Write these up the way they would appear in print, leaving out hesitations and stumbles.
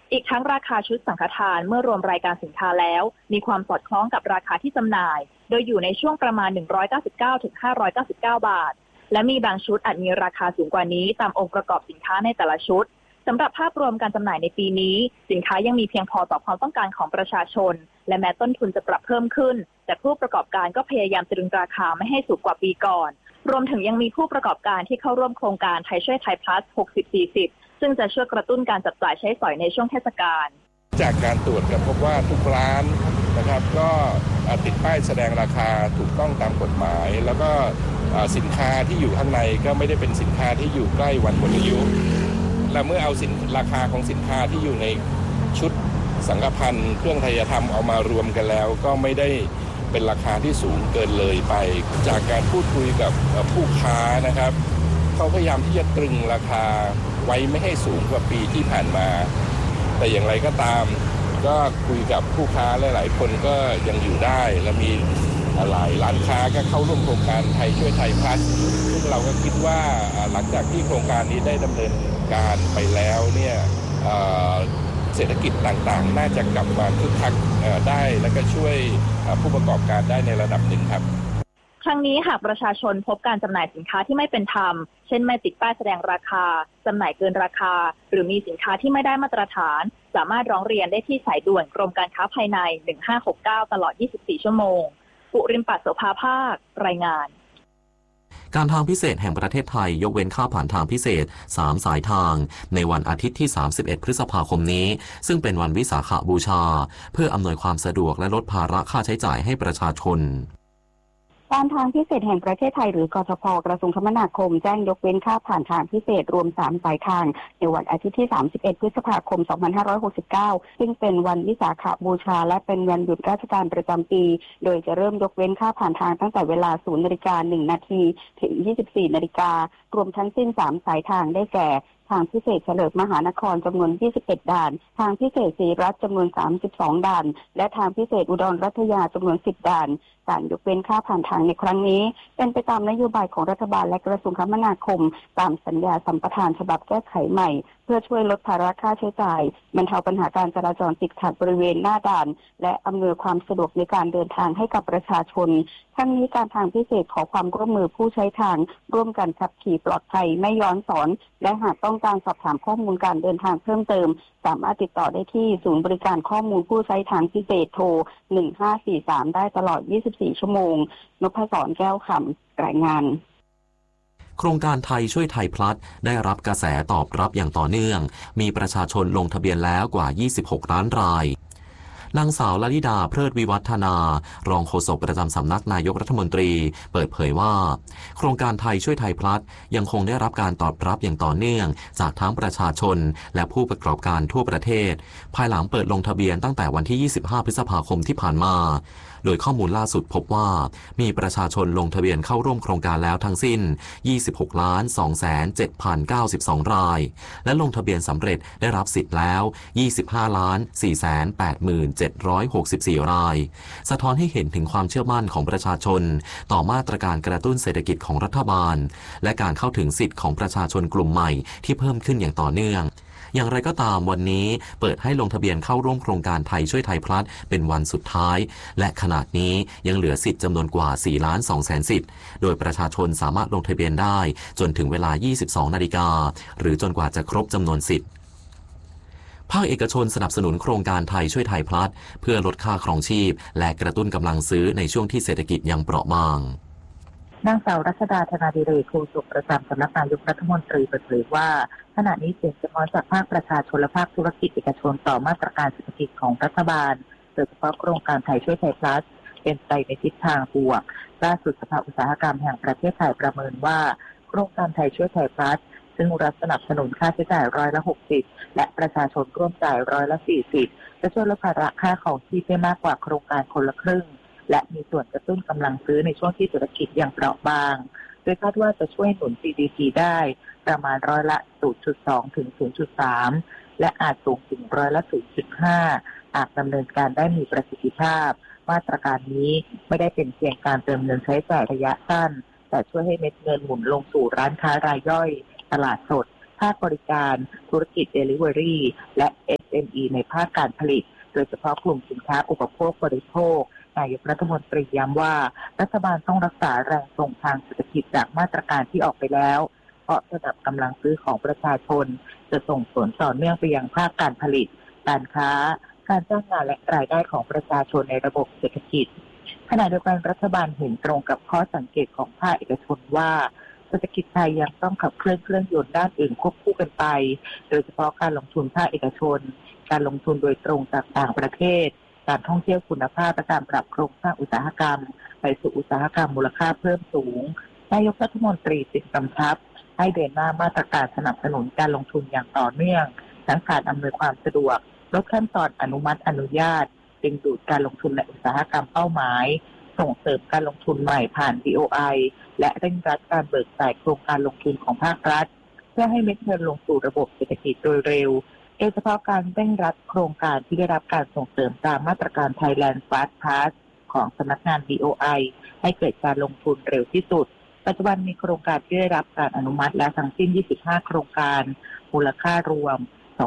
อีกทั้งราคาชุดสังฆทานเมื่อรวมรายการสินค้าแล้วมีความสอดคล้องกับราคาที่จำหน่ายโดยอยู่ในช่วงประมาณ199ถึง599บาทและมีบางชุดอาจมีราคาสูงกว่านี้ตามองค์ประกอบสินค้าในแต่ละชุดสำหรับภาพรวมการจำหน่ายในปีนี้สินค้ายังมีเพียงพอต่อความต้องการของประชาชนและแม้ต้นทุนจะปรับเพิ่มขึ้นแต่ผู้ประกอบการก็พยายามตรึงราคาไม่ให้สูงกว่าปีก่อนรวมถึงยังมีผู้ประกอบการที่เข้าร่วมโครงการไทยช่วยไทย plus 60-40 ซึ่งจะช่วยกระตุ้นการจับจ่ายใช้สอยในช่วงเทศกาลจากการตรวจพบว่าทุกร้านนะครับก็ติดป้ายแสดงราคาถูกต้องตามกฎหมายแล้วก็สินค้าที่อยู่ข้างในก็ไม่ได้เป็นสินค้าที่อยู่ใกล้วันหมดอายุและเมื่อเอาราคาของสินค้าที่อยู่ในชุดสังฆพันธ์เครื่องไทยธรรมเอามารวมกันแล้วก็ไม่ได้เป็นราคาที่สูงเกินเลยไปจากการพูดคุยกับผู้ค้านะครับเขาพยายามที่จะตรึงราคาไว้ไม่ให้สูงกว่าปีที่ผ่านมาแต่อย่างไรก็ตามก็คุยกับผู้ค้าหลายๆคนก็ยังอยู่ได้และมีหลายร้านค้าก็เข้าร่วมโครงการไทยช่วยไทยพลัสซึ่งเราก็คิดว่าหลังจากที่โครงการนี้ได้ดำเนินการไปแล้วเนี่ยเศรษฐกิจต่างๆน่าจะกลับมาคึกคักได้และก็ช่วยผู้ประกอบการได้ในระดับหนึ่งครับครั้งนี้หากประชาชนพบการจำหน่ายสินค้าที่ไม่เป็นธรรมเช่นไม่ติดป้ายแสดงราคาจำหน่ายเกินราคาหรือมีสินค้าที่ไม่ได้มาตรฐานสามารถร้องเรียนได้ที่สายด่วนกรมการค้าภายใน1569ตลอด24ชั่วโมงปุริมปัสโสภาภาครายงานการทางพิเศษแห่งประเทศไทยยกเว้นค่าผ่านทางพิเศษ3สายทางในวันอาทิตย์ที่31พฤษภาคมนี้ซึ่งเป็นวันวิสาขบูชาเพื่ออำนวยความสะดวกและลดภาระค่าใช้จ่ายให้ประชาชนการทางพิเศษแห่งประเทศไทยหรือกทพ.กระทรวงคมนาคมแจ้งยกเว้นค่าผ่านทางพิเศษรวม3สายทางในวันอาทิตย์ที่31พฤษภาคม2569ซึ่งเป็นวันวิสาขบูชาและเป็นวันหยุดราชการประจำปีโดยจะเริ่มยกเว้นค่าผ่านทางตั้งแต่เวลา 0:01 น.ถึง 24:00 น.รวมทั้งสิ้น3สายทางได้แก่ทางพิเศษเฉลิมมหานครจำนวน21ด่านทางพิเศษศรีรัตน์จำนวน32ด่านและทางพิเศษอุดรรัตยาจำนวน10ด่านการยกเว้นค่าผ่านทางในครั้งนี้เป็นไปตามนโยบายของรัฐบาลและกระทรวงคมนาคมตามสัญญาสัมปทานฉบับแก้ไขใหม่เพื่อช่วยลดภาระค่าใช้จ่ายบรรเทาปัญหาการจราจรติดขัดบริเวณหน้าด่านและอำนวยความสะดวกในการเดินทางให้กับประชาชนทั้งนี้การทางพิเศษขอความร่วมมือผู้ใช้ทางร่วมกันขับขี่ปลอดภัยไม่ย้อนสอนและหากต้องการสอบถามข้อมูลการเดินทางเพิ่มเติมสามารถติดต่อได้ที่ศูนย์บริการข้อมูลผู้ใช้ทางพิเศษโทร1543ได้ตลอด24ชั่วโมงนพศรแก้วคำรายงานโครงการไทยช่วยไทยพลัสได้รับกระแสตอบรับอย่างต่อเนื่องมีประชาชนลงทะเบียนแล้วกว่า26ล้านรายนางสาวลลิดาเพลิดวิวัฒนารองโฆษกประจำสำนักนายกรัฐมนตรีเปิดเผยว่าโครงการไทยช่วยไทยพลัสยังคงได้รับการตอบรับอย่างต่อเนื่องจากทั้งประชาชนและผู้ประกอบการทั่วประเทศภายหลังเปิดลงทะเบียนตั้งแต่วันที่25พฤษภาคมที่ผ่านมาโดยข้อมูลล่าสุดพบว่ามีประชาชนลงทะเบียนเข้าร่วมโครงการแล้วทั้งสิ้น 26,207,092 รายและลงทะเบียนสำเร็จได้รับสิทธิ์แล้ว 25,487,764 รายสะท้อนให้เห็นถึงความเชื่อมั่นของประชาชนต่อมาตรการกระตุ้นเศรษฐกิจของรัฐบาลและการเข้าถึงสิทธิ์ของประชาชนกลุ่มใหม่ที่เพิ่มขึ้นอย่างต่อเนื่องอย่างไรก็ตามวันนี้เปิดให้ลงทะเบียนเข้าร่วมโครงการไทยช่วยไทยพลัสเป็นวันสุดท้ายและขณะนี้ยังเหลือสิทธิ์จำนวนกว่า 4,200,000 สิทธิ์โดยประชาชนสามารถลงทะเบียนได้จนถึงเวลา 22 นาฬิกาหรือจนกว่าจะครบจำนวนสิทธิ์ภาคเอกชนสนับสนุนโครงการไทยช่วยไทยพลัสเพื่อลดค่าครองชีพและกระตุ้นกำลังซื้อในช่วงที่เศรษฐกิจยังเปราะบางนางสาวรัชดาธนาดิเรกโฆษกประจำสำนักนายกรัฐมนตรีเปิดเผยว่าขณะนี้เสียงสะท้อนจากภาคประชาชนและภาคธุรกิจเอกชนต่อมาตรการเศรษฐกิจของรัฐบาลโดยเฉพาะโครงการไทยช่วยไทยพลัสเป็นไปในทิศทางบวกล่าสุดสภาอุตสาหกรรมแห่งประเทศไทยประเมินว่าโครงการไทยช่วยไทยพลัสซึ่งรัฐสนับสนุนค่าใช้จ่าย60%และประชาชนร่วมจ่าย40%จะช่วยลดภาระค่าของชีพได้มากกว่าโครงการคนละครึ่งและมีส่วนกระตุ้นกำลังซื้อในช่วงที่เศรษฐกิจยังเปราะบางโดยคาดว่าจะช่วยหนุน GDP ได้ประมาณ0.2 ถึง 0.3 และอาจสูงถึง0.5 หากดำเนินการได้มีประสิทธิภาพมาตรการนี้ไม่ได้เป็นเพียงการเติมเงินใช้จ่ายระยะสั้นแต่ช่วยให้เม็ดเงินหมุนลงสู่ร้านค้ารายย่อยตลาดสดภาคบริการธุรกิจ Delivery และ SME ในภาคการผลิตโดยเฉพาะกลุ่มสินค้าอุปโภคบริโภคนายกรัฐมนตรีย้ำว่ารัฐบาลต้องรักษาแรงส่งทางเศรษฐกิจจากมาตรการที่ออกไปแล้วเพราะระดับกำลังซื้อของประชาชนจะส่งผลต่อเนื่องไปยังภาคการผลิตการค้าการจ้างงานและรายได้ของประชาชนในระบบเศรษฐกิจขณะเดียวกันรัฐบาลเห็นตรงกับข้อสังเกตของภาคเอกชนว่าเศรษฐกิจไทยยังต้องขับเคลื่อนเครื่องยนต์ด้านอื่นควบคู่กันไปโดยเฉพาะการลงทุนภาคเอกชนการลงทุนโดยตรงจากต่างประเทศการท่องเที่ยวคุณภาพและการปรับโครงสร้างอุตสาหกรรมไปสู่อุตสาหกรรมมูลค่าเพิ่มสูงนายกรัฐมนตรีกำชับให้เดินหน้ามาตรการสนับสนุนการลงทุนอย่างต่อเนื่องทั้งการอำนวยความสะดวกลดขั้นตอนอนุมัติอนุญาตดึงดูดการลงทุนในอุตสาหกรรมเป้าหมายส่งเสริมการลงทุนใหม่ผ่าน BOI และเร่งรัดการเบิกจ่ายโครงการลงทุนของภาครัฐเพื่อให้เม็ดเงินลงสู่ระบบเศรษฐกิจโดยเร็วโดยเฉพาะการเร่งรัดโครงการที่ได้รับการส่งเสริมตามมาตรการ Thailand Fast Pass ของสำนักงาน BOI ให้เกิดการลงทุนเร็วที่สุดปัจจุบันมีโครงการที่ได้รับการอนุมัติและทั้งสิ้น25โครงการมูลค่ารวม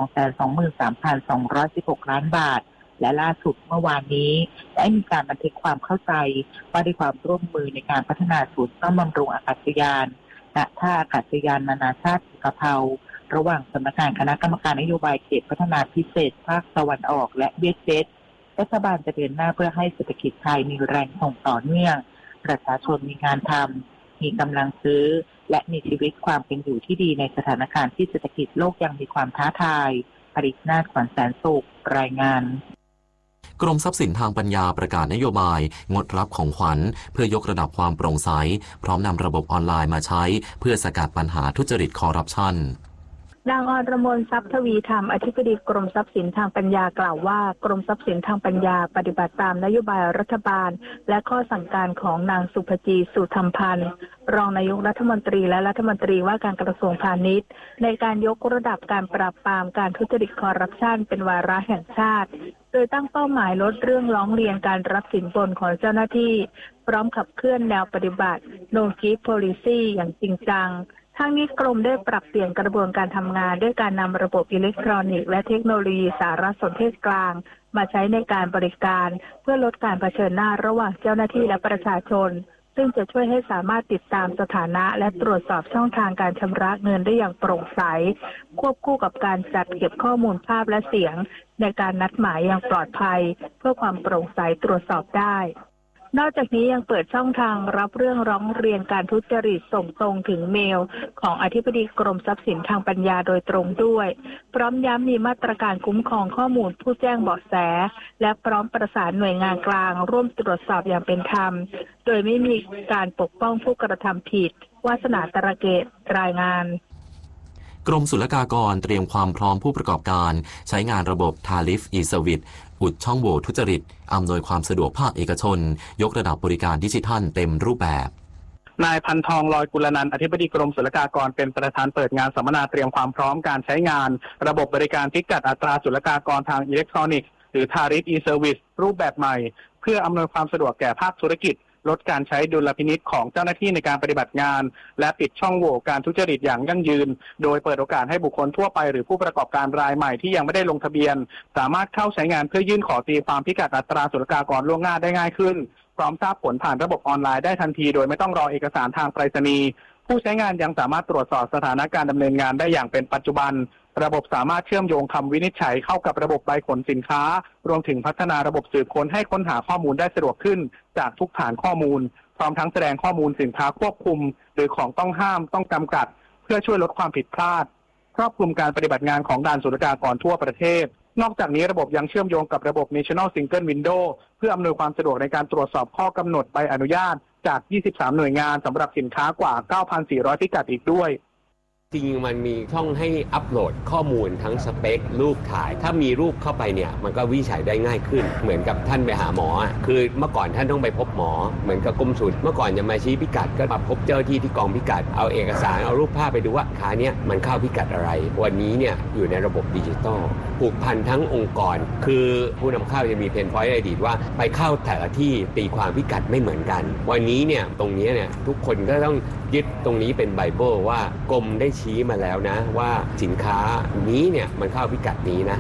223,216 ล้านบาทและล่าสุดเมื่อวานนี้ได้มีการบันทึกความเข้าใจว่าด้วยความร่วมมือในการพัฒนาศูนย์ซ่อมบำรุงอากาศยานณท่าอากาศยานนานาชาติอุตภาวระหว่างสำนักงานคณะกรรมการนโยบายเขตพัฒนาพิเศษภาคตะวันออกและเวียดเจ็ตรัฐบาลจะเดินหน้าเพื่อให้เศรษฐกิจไทยมีแรงส่งต่อเนื่องประชาชนมีงานทำมีกำลังซื้อและมีชีวิตความเป็นอยู่ที่ดีในสถานการณ์ที่เศรษฐกิจโลกยังมีความท้าทายปริศนาถ ขวัญแสนสุขรายงานกรมทรัพย์สินทางปัญญาประกาศนโยบายงดรับของขวัญเพื่อยกระดับความโปร่งใสพร้อมนำระบบออนไลน์มาใช้เพื่อสกัดปัญหาทุจริตคอร์รัปชันนางอรมนทรัพย์ทวีธรรมอธิบดีกรมทรัพย์สินทางปัญญากล่าวว่ากรมทรัพย์สินทางปัญญาปฏิบัติตามนโยบายรัฐบาลและข้อสั่งการของนางสุภจี สุธรรมพันธ์รองนายกรัฐมนตรีและรัฐมนตรีว่าการกระทรวงพาณิชย์ในการยกระดับการปราบปรามการทุจริตคอร์รัปชันเป็นวาระแห่งชาติโดยตั้งเป้าหมายลดเรื่องร้องเรียนการรับสินบนของเจ้าหน้าที่พร้อมขับเคลื่อนแนวปฏิบัติ No Gift Policy อย่างจริงจังทั้งนี้กรมได้ปรับเปลี่ยนกระบวนการทำงานด้วยการนำระบบอิเล็กทรอนิกส์และเทคโนโลยีสารสนเทศกลางมาใช้ในการบริการเพื่อลดการเผชิญหน้าระหว่างเจ้าหน้าที่และประชาชนซึ่งจะช่วยให้สามารถติดตามสถานะและตรวจสอบช่องทางการชำระเงินได้อย่างโปร่งใสควบคู่กับการจัดเก็บข้อมูลภาพและเสียงในการนัดหมายอย่างปลอดภัยเพื่อความโปร่งใสตรวจสอบได้นอกจากนี้ยังเปิดช่องทางรับเรื่องร้องเรียนการทุจริตส่งตรงถึงเมลของอธิบดีกรมทรัพย์สินทางปัญญาโดยตรงด้วยพร้อมย้ำมีมาตรการคุ้มครองข้อมูลผู้แจ้งเบาะแสและพร้อมประสานหน่วยงานกลางร่วมตรวจสอบอย่างเป็นธรรมโดยไม่มีการปกป้องผู้กระทำผิดวาสนาตระเกตรายงานกรมศุลกากรเตรียมความพร้อมผู้ประกอบการใช้งานระบบ Tariff e-Service อุดช่องโหว่ทุจริตอำนวยความสะดวกภาคเอกชนยกระดับบริการดิจิทัลเต็มรูปแบบนายพันทองลอยกุลนันท์อธิบดีกรมศุลกากรเป็นประธานเปิดงานสัมมนาเตรียมความพร้อมการใช้งานระบบบริการพิกัดอัตราศุลกากรทางอิเล็กทรอนิกส์หรือ Tariff e-Service รูปแบบใหม่เพื่ออำนวยความสะดวกแก่ภาคธุรกิจลดการใช้ดุลพินิจของเจ้าหน้าที่ในการปฏิบัติงานและปิดช่องโหว่การทุจริตอย่างยั่งยืนโดยเปิดโอกาสให้บุคคลทั่วไปหรือผู้ประกอบการรายใหม่ที่ยังไม่ได้ลงทะเบียนสามารถเข้าใช้งานเพื่อยื่นขอตีความพิกัดอัตราศุลกากรล่วงหน้าได้ง่ายขึ้นพร้อมทราบผลผ่านระบบออนไลน์ได้ทันทีโดยไม่ต้องรอเอกสารทางไปรษณีย์ผู้ใช้งานยังสามารถตรวจสอบสถานะการดำเนินงานได้อย่างเป็นปัจจุบันระบบสามารถเชื่อมโยงคำวินิจฉัยเข้ากับระบบใบขนสินค้ารวมถึงพัฒนาระบบสืบค้นให้ค้นหาข้อมูลได้สะดวกขึ้นจากทุกฐานข้อมูลพร้อมทั้งแสดงข้อมูลสินค้าควบคุมหรือของต้องห้ามต้องจำกัดเพื่อช่วยลดความผิดพลาดครอบคลุมการปฏิบัติงานของด่านศุลกากรทั่วประเทศนอกจากนี้ระบบยังเชื่อมโยงกับระบบ National Single Window เพื่ออำนวยความสะดวกในการตรวจสอบข้อกำหนดใบอนุญาตจาก23หน่วยงานสำหรับสินค้ากว่า 9,400 พิกัดอีกด้วยจริงๆมันมีช่องให้อัปโหลดข้อมูลทั้งสเปครูปถ่ายถ้ามีรูปเข้าไปเนี่ยมันก็วินิจฉัยได้ง่ายขึ้นเหมือนกับท่านไปหาหมอคือเมื่อก่อนท่านต้องไปพบหมอเหมือนกับกรมศุลเมื่อก่อนจะมาชี้พิกัดก็มาพบเจ้าที่ที่กองพิกัดเอาเอกสารเอารูปภาพไปดูว่าขาเนี้ยมันเข้าพิกัดอะไรวันนี้เนี่ยอยู่ในระบบดิจิตอลผูกพันทั้งองค์กรคือผู้นำเข้าจะมีเพนพอยต์ในอดีตว่าไปเข้าแต่ละที่ตีความพิกัดไม่เหมือนกันวันนี้เนี่ยตรงนี้เนี่ยทุกคนก็ต้องยึดตรงนี้เป็นไบเบิลว่ากรมได้ชี้มาแล้วนะว่าสินค้านี้เนี่ยมันเข้าพิกัดนี้นะ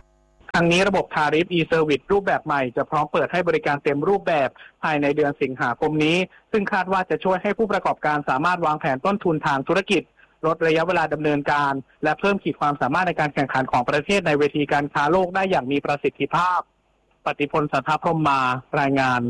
ทางนี้ระบบTariff e-Service รูปแบบใหม่จะพร้อมเปิดให้บริการเต็มรูปแบบภายในเดือนสิงหาคมนี้ซึ่งคาดว่าจะช่วยให้ผู้ประกอบการสามารถวางแผนต้นทุนทางธุรกิจลดระยะเวลาดำเนินการและเพิ่มขีดความสามารถในการแข่งขันของประเทศในเวทีการค้าโลกได้อย่างมีประสิทธิภาพปฏิพล สัทธพรหมมารายงาน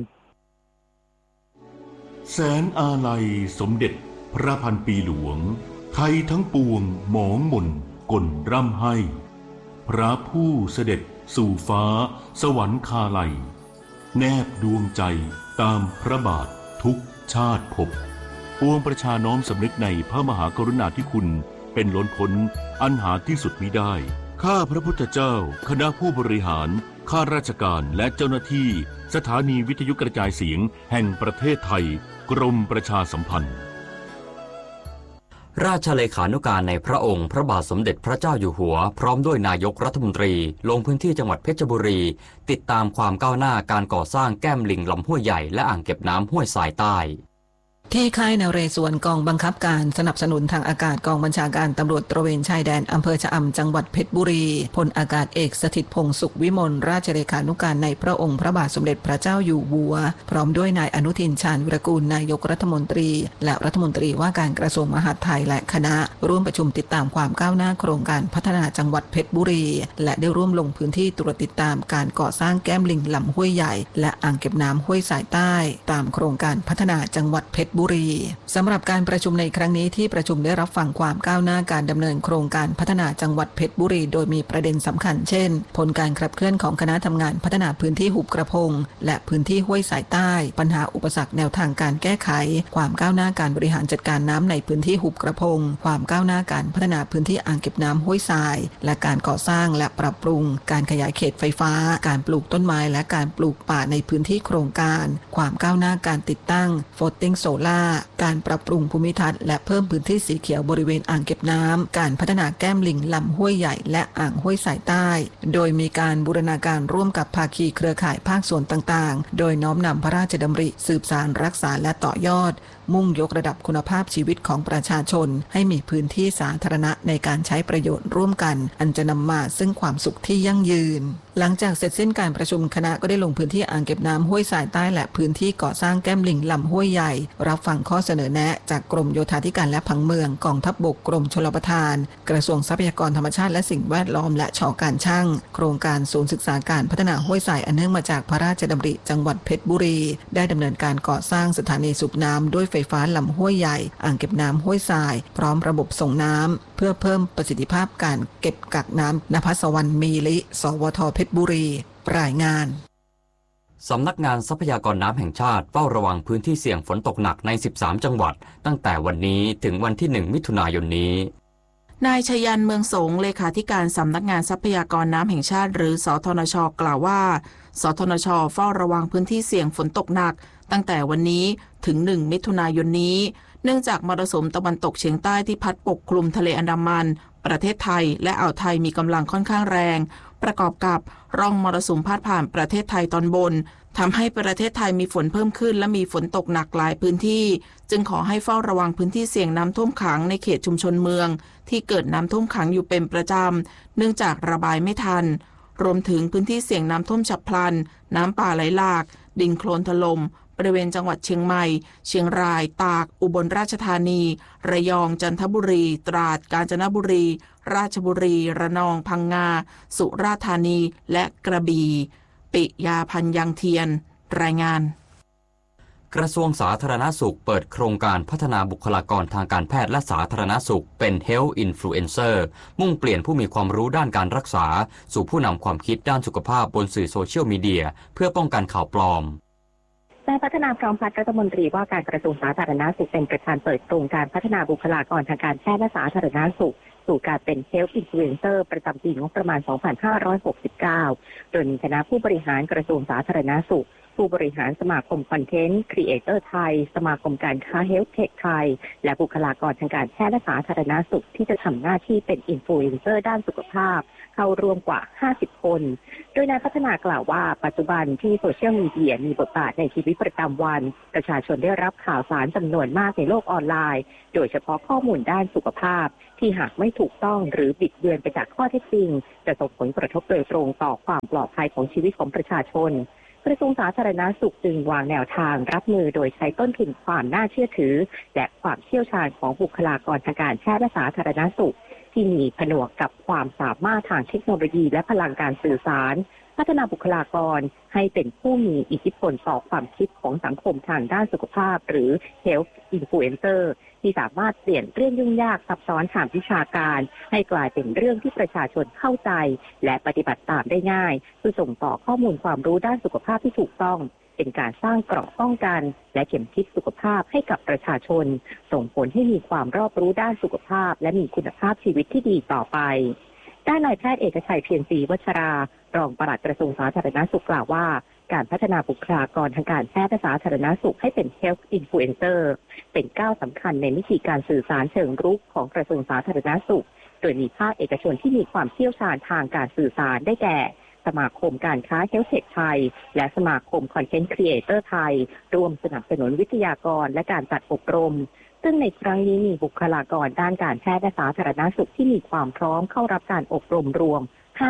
แสนอาลัยสมเด็จพระพันปีหลวงไทยทั้งปวงหมองหม่นกลร่ำให้พระผู้เสด็จสู่ฟ้าสวรรคาลัยแนบดวงใจตามพระบาททุกชาติภพปวงประชาน้อมสำนึกในพระมหากรุณาธิคุณเป็นล้นพ้นอันหาที่สุดมิได้ข้าพระพุทธเจ้าคณะผู้บริหารข้าราชการและเจ้าหน้าที่สถานีวิทยุกระจายเสียงแห่งประเทศไทยกรมประชาสัมพันธ์ราชเลขานุการในพระองค์พระบาทสมเด็จพระเจ้าอยู่หัวพร้อมด้วยนายกรัฐมนตรีลงพื้นที่จังหวัดเพชรบุรีติดตามความก้าวหน้าการก่อสร้างแก้มลิงลำห้วยใหญ่และอ่างเก็บน้ำห้วยสายใต้ที่ค่ายนเรศวรกองบังคับการสนับสนุนทางอากาศกองบัญชาการตำรวจตระเวนชายแดนอำเภอชะอำจังหวัดเพชรบุรีพลอากาศเอกสถิตพงษ์สุขวิมลราชเลขานุการในพระองค์พระบาทสมเด็จพระเจ้าอยู่หัวพร้อมด้วยนายอนุทินชาญวิรากูลนายกรัฐมนตรีและรัฐมนตรีว่าการกระทรวงมหาดไทยและคณะร่วมประชุมติดตามความก้าวหน้าโครงการพัฒนาจังหวัดเพชรบุรีและได้ร่วมลงพื้นที่ตรวจติดตามการก่อสร้างแก้มลิงลำห้วยใหญ่และอ่างเก็บน้ำห้วยสายใต้ตามโครงการพัฒนาจังหวัดเพชรบุรีสำหรับการประชุมในครั้งนี้ที่ประชุมได้รับฟังความก้าวหน้าการดำเนินโครงการพัฒนาจังหวัดเพชรบุรีโดยมีประเด็นสำคัญเช่นผลการขับเคลื่อนของคณะทำงานพัฒนาพื้นที่หุบกระพงและพื้นที่ห้วยสายใต้ปัญหาอุปสรรคแนวทางการแก้ไขความก้าวหน้าการบริหารจัดการน้ำในพื้นที่หุบกระพงความก้าวหน้าการพัฒนาพื้นที่อ่างเก็บน้ำห้วยทรายและการก่อสร้างและปรับปรุงการขยายเขตไฟฟ้าการปลูกต้นไม้และการปลูกป่าในพื้นที่โครงการความก้าวหน้าการติดตั้ง floating solar การปรับปรุงภูมิทัศน์และเพิ่มพื้นที่สีเขียวบริเวณอ่างเก็บน้ำการพัฒนาแก้มลิงลำห้วยใหญ่และอ่างห้วยสายใต้โดยมีการบูรณาการร่วมกับภาคีเครือข่ายภาคส่วนต่างๆโดยน้อมนำพระราชดำริสืบสานรักษาและต่อยอดมุ่งยกระดับคุณภาพชีวิตของประชาชนให้มีพื้นที่สาธารณะในการใช้ประโยชน์ร่วมกันอันจะนำมาซึ่งความสุขที่ยั่งยืนหลังจากเสร็จสิ้นการประชุมคณะก็ได้ลงพื้นที่อ่างเก็บน้ำห้วยสายใต้และพื้นที่ก่อสร้างแก้มลิงลำห้วยใหญ่รับฟังข้อเสนอแนะจากกรมโยธาธิการและผังเมืองกองทัพบกกรมชลประทานกระทรวงทรัพยากรธรรมชาติและสิ่งแวดล้อมและช.การช่างโครงการศูนย์ศึกษาการพัฒนาห้วยสายอันเนื่องมาจากพระราชดำริจังหวัดเพชรบุรีได้ดำเนินการก่อสร้างสถานีสูบน้ำด้วยไฟฟ้าลำห้วยใหญ่อ่างเก็บน้ำห้วยทรายพร้อมระบบส่งน้ำเพื่อเพิ่มประสิทธิภาพการเก็บกักน้ำณภัสวรรณมีลิสวท.เพชรบุรีรายงานสำนักงานทรัพยากรน้ำแห่งชาติเฝ้าระวังพื้นที่เสี่ยงฝนตกหนักใน13จังหวัดตั้งแต่วันนี้ถึงวันที่1มิถุนายนนี้นายชยันเมืองสงเลขาธิการสำนักงานทรัพยากรน้ำแห่งชาติหรือสทนช.กล่าวว่าสทนช.เฝ้าระวังพื้นที่เสี่ยงฝนตกหนักตั้งแต่วันนี้ถึง1มิถุนายนนี้เนื่องจากมรสุมตะวันตกเฉียงใต้ที่พัดปกคลุมทะเลอันดามันประเทศไทยและอ่าวไทยมีกำลังค่อนข้างแรงประกอบกับร่องมรสุมพาดผ่านประเทศไทยตอนบนทำให้ประเทศไทยมีฝนเพิ่มขึ้นและมีฝนตกหนักหลายพื้นที่จึงขอให้เฝ้าระวังพื้นที่เสี่ยงน้ำท่วมขังในเขตชุมชนเมืองที่เกิดน้ำท่วมขังอยู่เป็นประจำเนื่องจากระบายไม่ทันรวมถึงพื้นที่เสี่ยงน้ำท่วมฉับพลันน้ำป่าไหลหลากดินโคลนถล่มบริเวณจังหวัดเชียงใหม่เชียงรายตากอุบลราชธานีระยองจันทบุรีตราดกาญจนบุรีราชบุรีระนองพังงาสุราษฎร์ธานีและกระบี่ปิยาพันธ์ยังเทียนรายงานกระทรวงสาธารณสุขเปิดโครงการพัฒนาบุคลากรทางการแพทย์และสาธารณสุขเป็น Health Influencer มุ่งเปลี่ยนผู้มีความรู้ด้านการรักษาสู่ผู้นำความคิดด้านสุขภาพบนสื่อโซเชียลมีเดียเพื่อป้องกันข่าวปลอมนายพัฒนาพร้อมพัฒน์รัฐมนตรีว่าการกระทรวงสาธารณสุขเป็นประธานเปิดโครงการพัฒนาบุคลากรทางการแพทย์และสาธารณสุขสู่การเป็น Health Influencer ประจำปีงบประมาณ 2569 โดยมีคณะผู้บริหารกระทรวงสาธารณสุขผู้บริหารสมาคมคอนเทนต์ครีเอเตอร์ไทยสมาคมการค้า Health Tech ไทยและบุคลากรทางการแพทย์และสาธารณสุขที่จะทำหน้าที่เป็นอินฟลูเอนเซอร์ด้านสุขภาพเข้าร่วมกว่า50คนโดยนายพัฒนากล่าวว่าปัจจุบันที่โซเชียลมีเดียมีบทบาทในชีวิตประจำวันประชาชนได้รับข่าวสารจำนวนมากในโลกออนไลน์โดยเฉพาะข้อมูลด้านสุขภาพที่หากไม่ถูกต้องหรือบิดเบือนไปจากข้อเท็จจริงจะส่งผลกระทบโดยตรงต่อความปลอดภัยของชีวิตของประชาชนกระทรวงสาธารณสุขจึงวางแนวทางรับมือโดยใช้ต้นทุนความน่าเชื่อถือและความเชี่ยวชาญของบุคลากรทางการแพทย์และสาธารณสุขที่มีผนวกกับความสามารถทางเทคโนโลยีและพลังการสื่อสารพัฒนาบุคลากรให้เป็นผู้มีอิทธิพลต่อความคิดของสังคมทางด้านสุขภาพหรือ Health Influencer ที่สามารถเปลี่ยนเรื่องยุ่งยากซับซ้อนทางวิชาการให้กลายเป็นเรื่องที่ประชาชนเข้าใจและปฏิบัติตามได้ง่ายเพื่อส่งต่อข้อมูลความรู้ด้านสุขภาพที่ถูกต้องเป็นการสร้างเกราะป้องกันและเข็มทิศสุขภาพให้กับประชาชนส่งผลให้มีความรอบรู้ด้านสุขภาพและมีคุณภาพชีวิตที่ดีต่อไปด้านนายแพทย์เอกชัยเพียรศรีวัชรารองปลัดกระทรวงสาธารณสุขกล่าวว่าการพัฒนาบุคลากรทางการแพทย์และสาธารณสุขให้เป็น Health Influencer เป็นก้าวสำคัญในวิธีการสื่อสารเชิงรุกของกระทรวงสาธารณสุขโดยมีภาคเอกชนที่มีความเชี่ยวชาญทางการสื่อสารได้แก่สมาคมการค้า Health Tech ไทยและสมาคม Content Creator ไทยร่วมสนับสนุนวิทยากรและการจัดอบรมซึ่งในครั้งนี้มีบุคลากรด้านการแพทย์และสาธารณสุขที่มีความพร้อมเข้ารับการอบรมรวม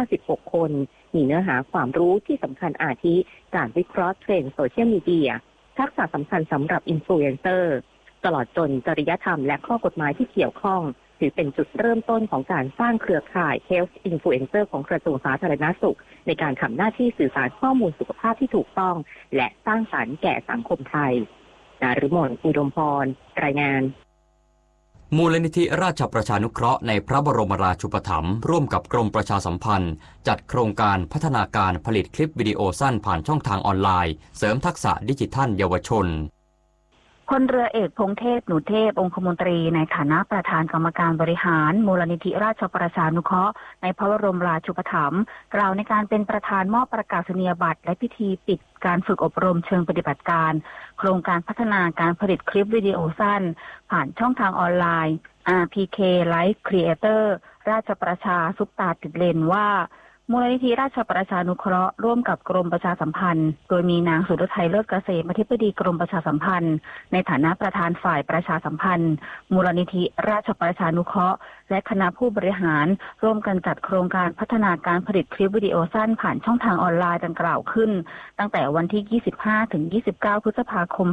56คนมีเนื้อหาความรู้ที่สำคัญอาทิการวิเคราะห์เทรนด์โซเชียลมีเดียทักษะสำคัญสำหรับอินฟลูเอนเซอร์ตลอดจนจริยธรรมและข้อกฎหมายที่เกี่ยวข้องถือเป็นจุดเริ่มต้นของการสร้างเครือข่าย Health Influencer ของกระทรวงสาธารณสุขในการทำหน้าที่สื่อสารข้อมูลสุขภาพที่ถูกต้องและสร้างสรรค์แก่สังคมไทยนฤมล อุดมพรรายงานมูลนิธิราชประชานุเคราะห์ในพระบรมราชูปถัมภ์ร่วมกับกรมประชาสัมพันธ์จัดโครงการพัฒนาการผลิตคลิปวิดีโอสั้นผ่านช่องทางออนไลน์เสริมทักษะดิจิทัลเยาวชนพลเรือเอกพงเทพหนูเทพองคมนตรีในฐานะประธานกรรมการบริหารมูลนิธิราชประชานุเคราะห์ในพระบรมราชูปถัมภ์กล่าวในการเป็นประธานมอบประกาศนียบัตรและพิธีปิดการฝึกอบรมเชิงปฏิบัติการโครงการพัฒนาการผลิตคลิปวิดีโอสั้นผ่านช่องทางออนไลน์ RPK Live Creator ราชประชาซุปตาติดเลนว่ามูลนิธิราชประชานุเคราะห์ร่วมกับกรมประชาสัมพันธ์โดยมีนางสุรทัยเลิศเกษมอธิบดีกรมประชาสัมพันธ์ในฐานะประธานฝ่ายประชาสัมพันธ์มูลนิธิราชประชานุเคราะห์และคณะผู้บริหารร่วมกันจัดโครงการพัฒนาการผลิตคลิปวิดีโอสั้นผ่านช่องทางออนไลน์ดังกล่าวขึ้นตั้งแต่วันที่25ถึง29พฤษภาคม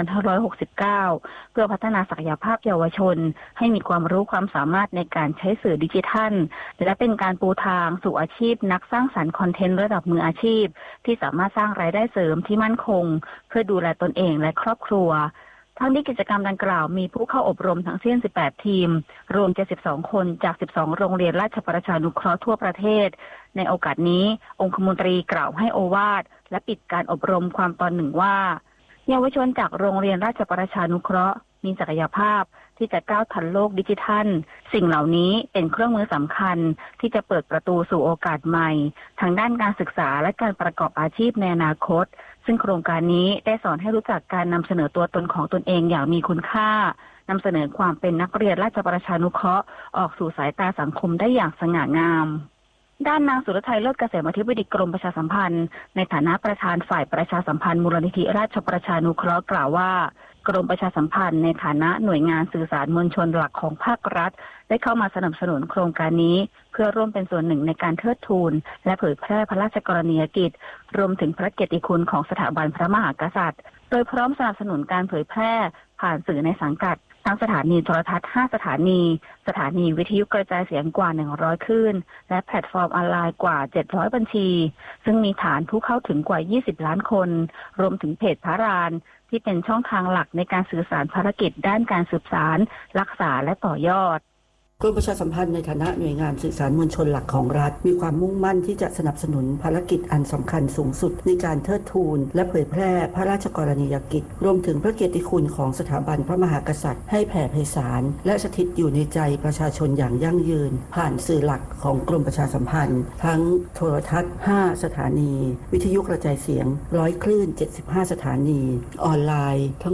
2569เพื่อพัฒนาศักยภาพเยาวชนให้มีความรู้ความสามารถในการใช้สื่อดิจิทัลและเป็นการปูทางสู่อาชีพนักสร้างสรรค์คอนเทนต์ระดับมืออาชีพที่สามารถสร้างรายได้เสริมที่มั่นคงเพื่อดูแลตนเองและครอบครัวทั้งนี้กิจกรรมดังกล่าวมีผู้เข้าอบรมทั้งสิ้น18ทีมรวม72คนจาก12โรงเรียนราชประชานุเคราะห์ทั่วประเทศในโอกาสนี้องคมนตรีกล่าวให้โอวาทและปิดการอบรมความตอนหนึ่งว่าเยาวชนจากโรงเรียนราชประชานุเคราะห์มีศักยภาพที่จะก้าวทันโลกดิจิทัลสิ่งเหล่านี้เป็นเครื่องมือสำคัญที่จะเปิดประตูสู่โอกาสใหม่ทางด้านการศึกษาและการประกอบอาชีพในอนาคตซึ่งโครงการนี้ได้สอนให้รู้จักการนำเสนอตัวตนของตนเองอย่างมีคุณค่านำเสนอความเป็นนักเรียนราชประชานุเคราะห์ออกสู่สายตาสังคมได้อย่างสง่างามด้านนางสุรทัยเลิศเกษมอธิบดีกรมประชาสัมพันธ์ในฐานะประธานฝ่ายประชาสัมพันธ์มูลนิธิราชประชานุเคราะห์กล่าวว่ากรมประชาสัมพันธ์ในฐานะหน่วยงานสื่อสารมวลชนหลักของภาครัฐได้เข้ามาสนับสนุนโครงการนี้เพื่อร่วมเป็นส่วนหนึ่งในการเทิดทูนและเผยแพร่พระราชกรณียกิจรวมถึงพระเกียรติคุณของสถาบันพระมหากษัตริย์โดยพร้อมสนับสนุนการเผยแพร่ผ่านสื่อในสังกัดทั้งสถานีโทรทัศน์5สถานีวิทยุกระจายเสียงกว่า100คลื่นและแพลตฟอร์มออนไลน์กว่า700บัญชีซึ่งมีฐานผู้เข้าถึงกว่า20ล้านคนรวมถึงเพจพระรานที่เป็นช่องทางหลักในการสื่อสารภารกิจด้านการสืบสารรักษาและต่อยอดกรมประชาสัมพันธ์ในฐานะหน่วยงานสื่อสารมวลชนหลักของรัฐมีความมุ่งมั่นที่จะสนับสนุนภารกิจอันสำคัญสูงสุดในการเทิดทูนและเผยแพร่พระราชกรณียกิจรวมถึงพระเกียรติคุณของสถาบันพระมหากษัตริย์ให้แผ่ไพศาลและสถิตอยู่ในใจประชาชนอย่างยั่งยืนผ่านสื่อหลักของกรมประชาสัมพันธ์ทั้งโทรทัศน์5สถานีวิทยุกระจายเสียง100คลื่น75สถานีออนไลน์ทั้งหมด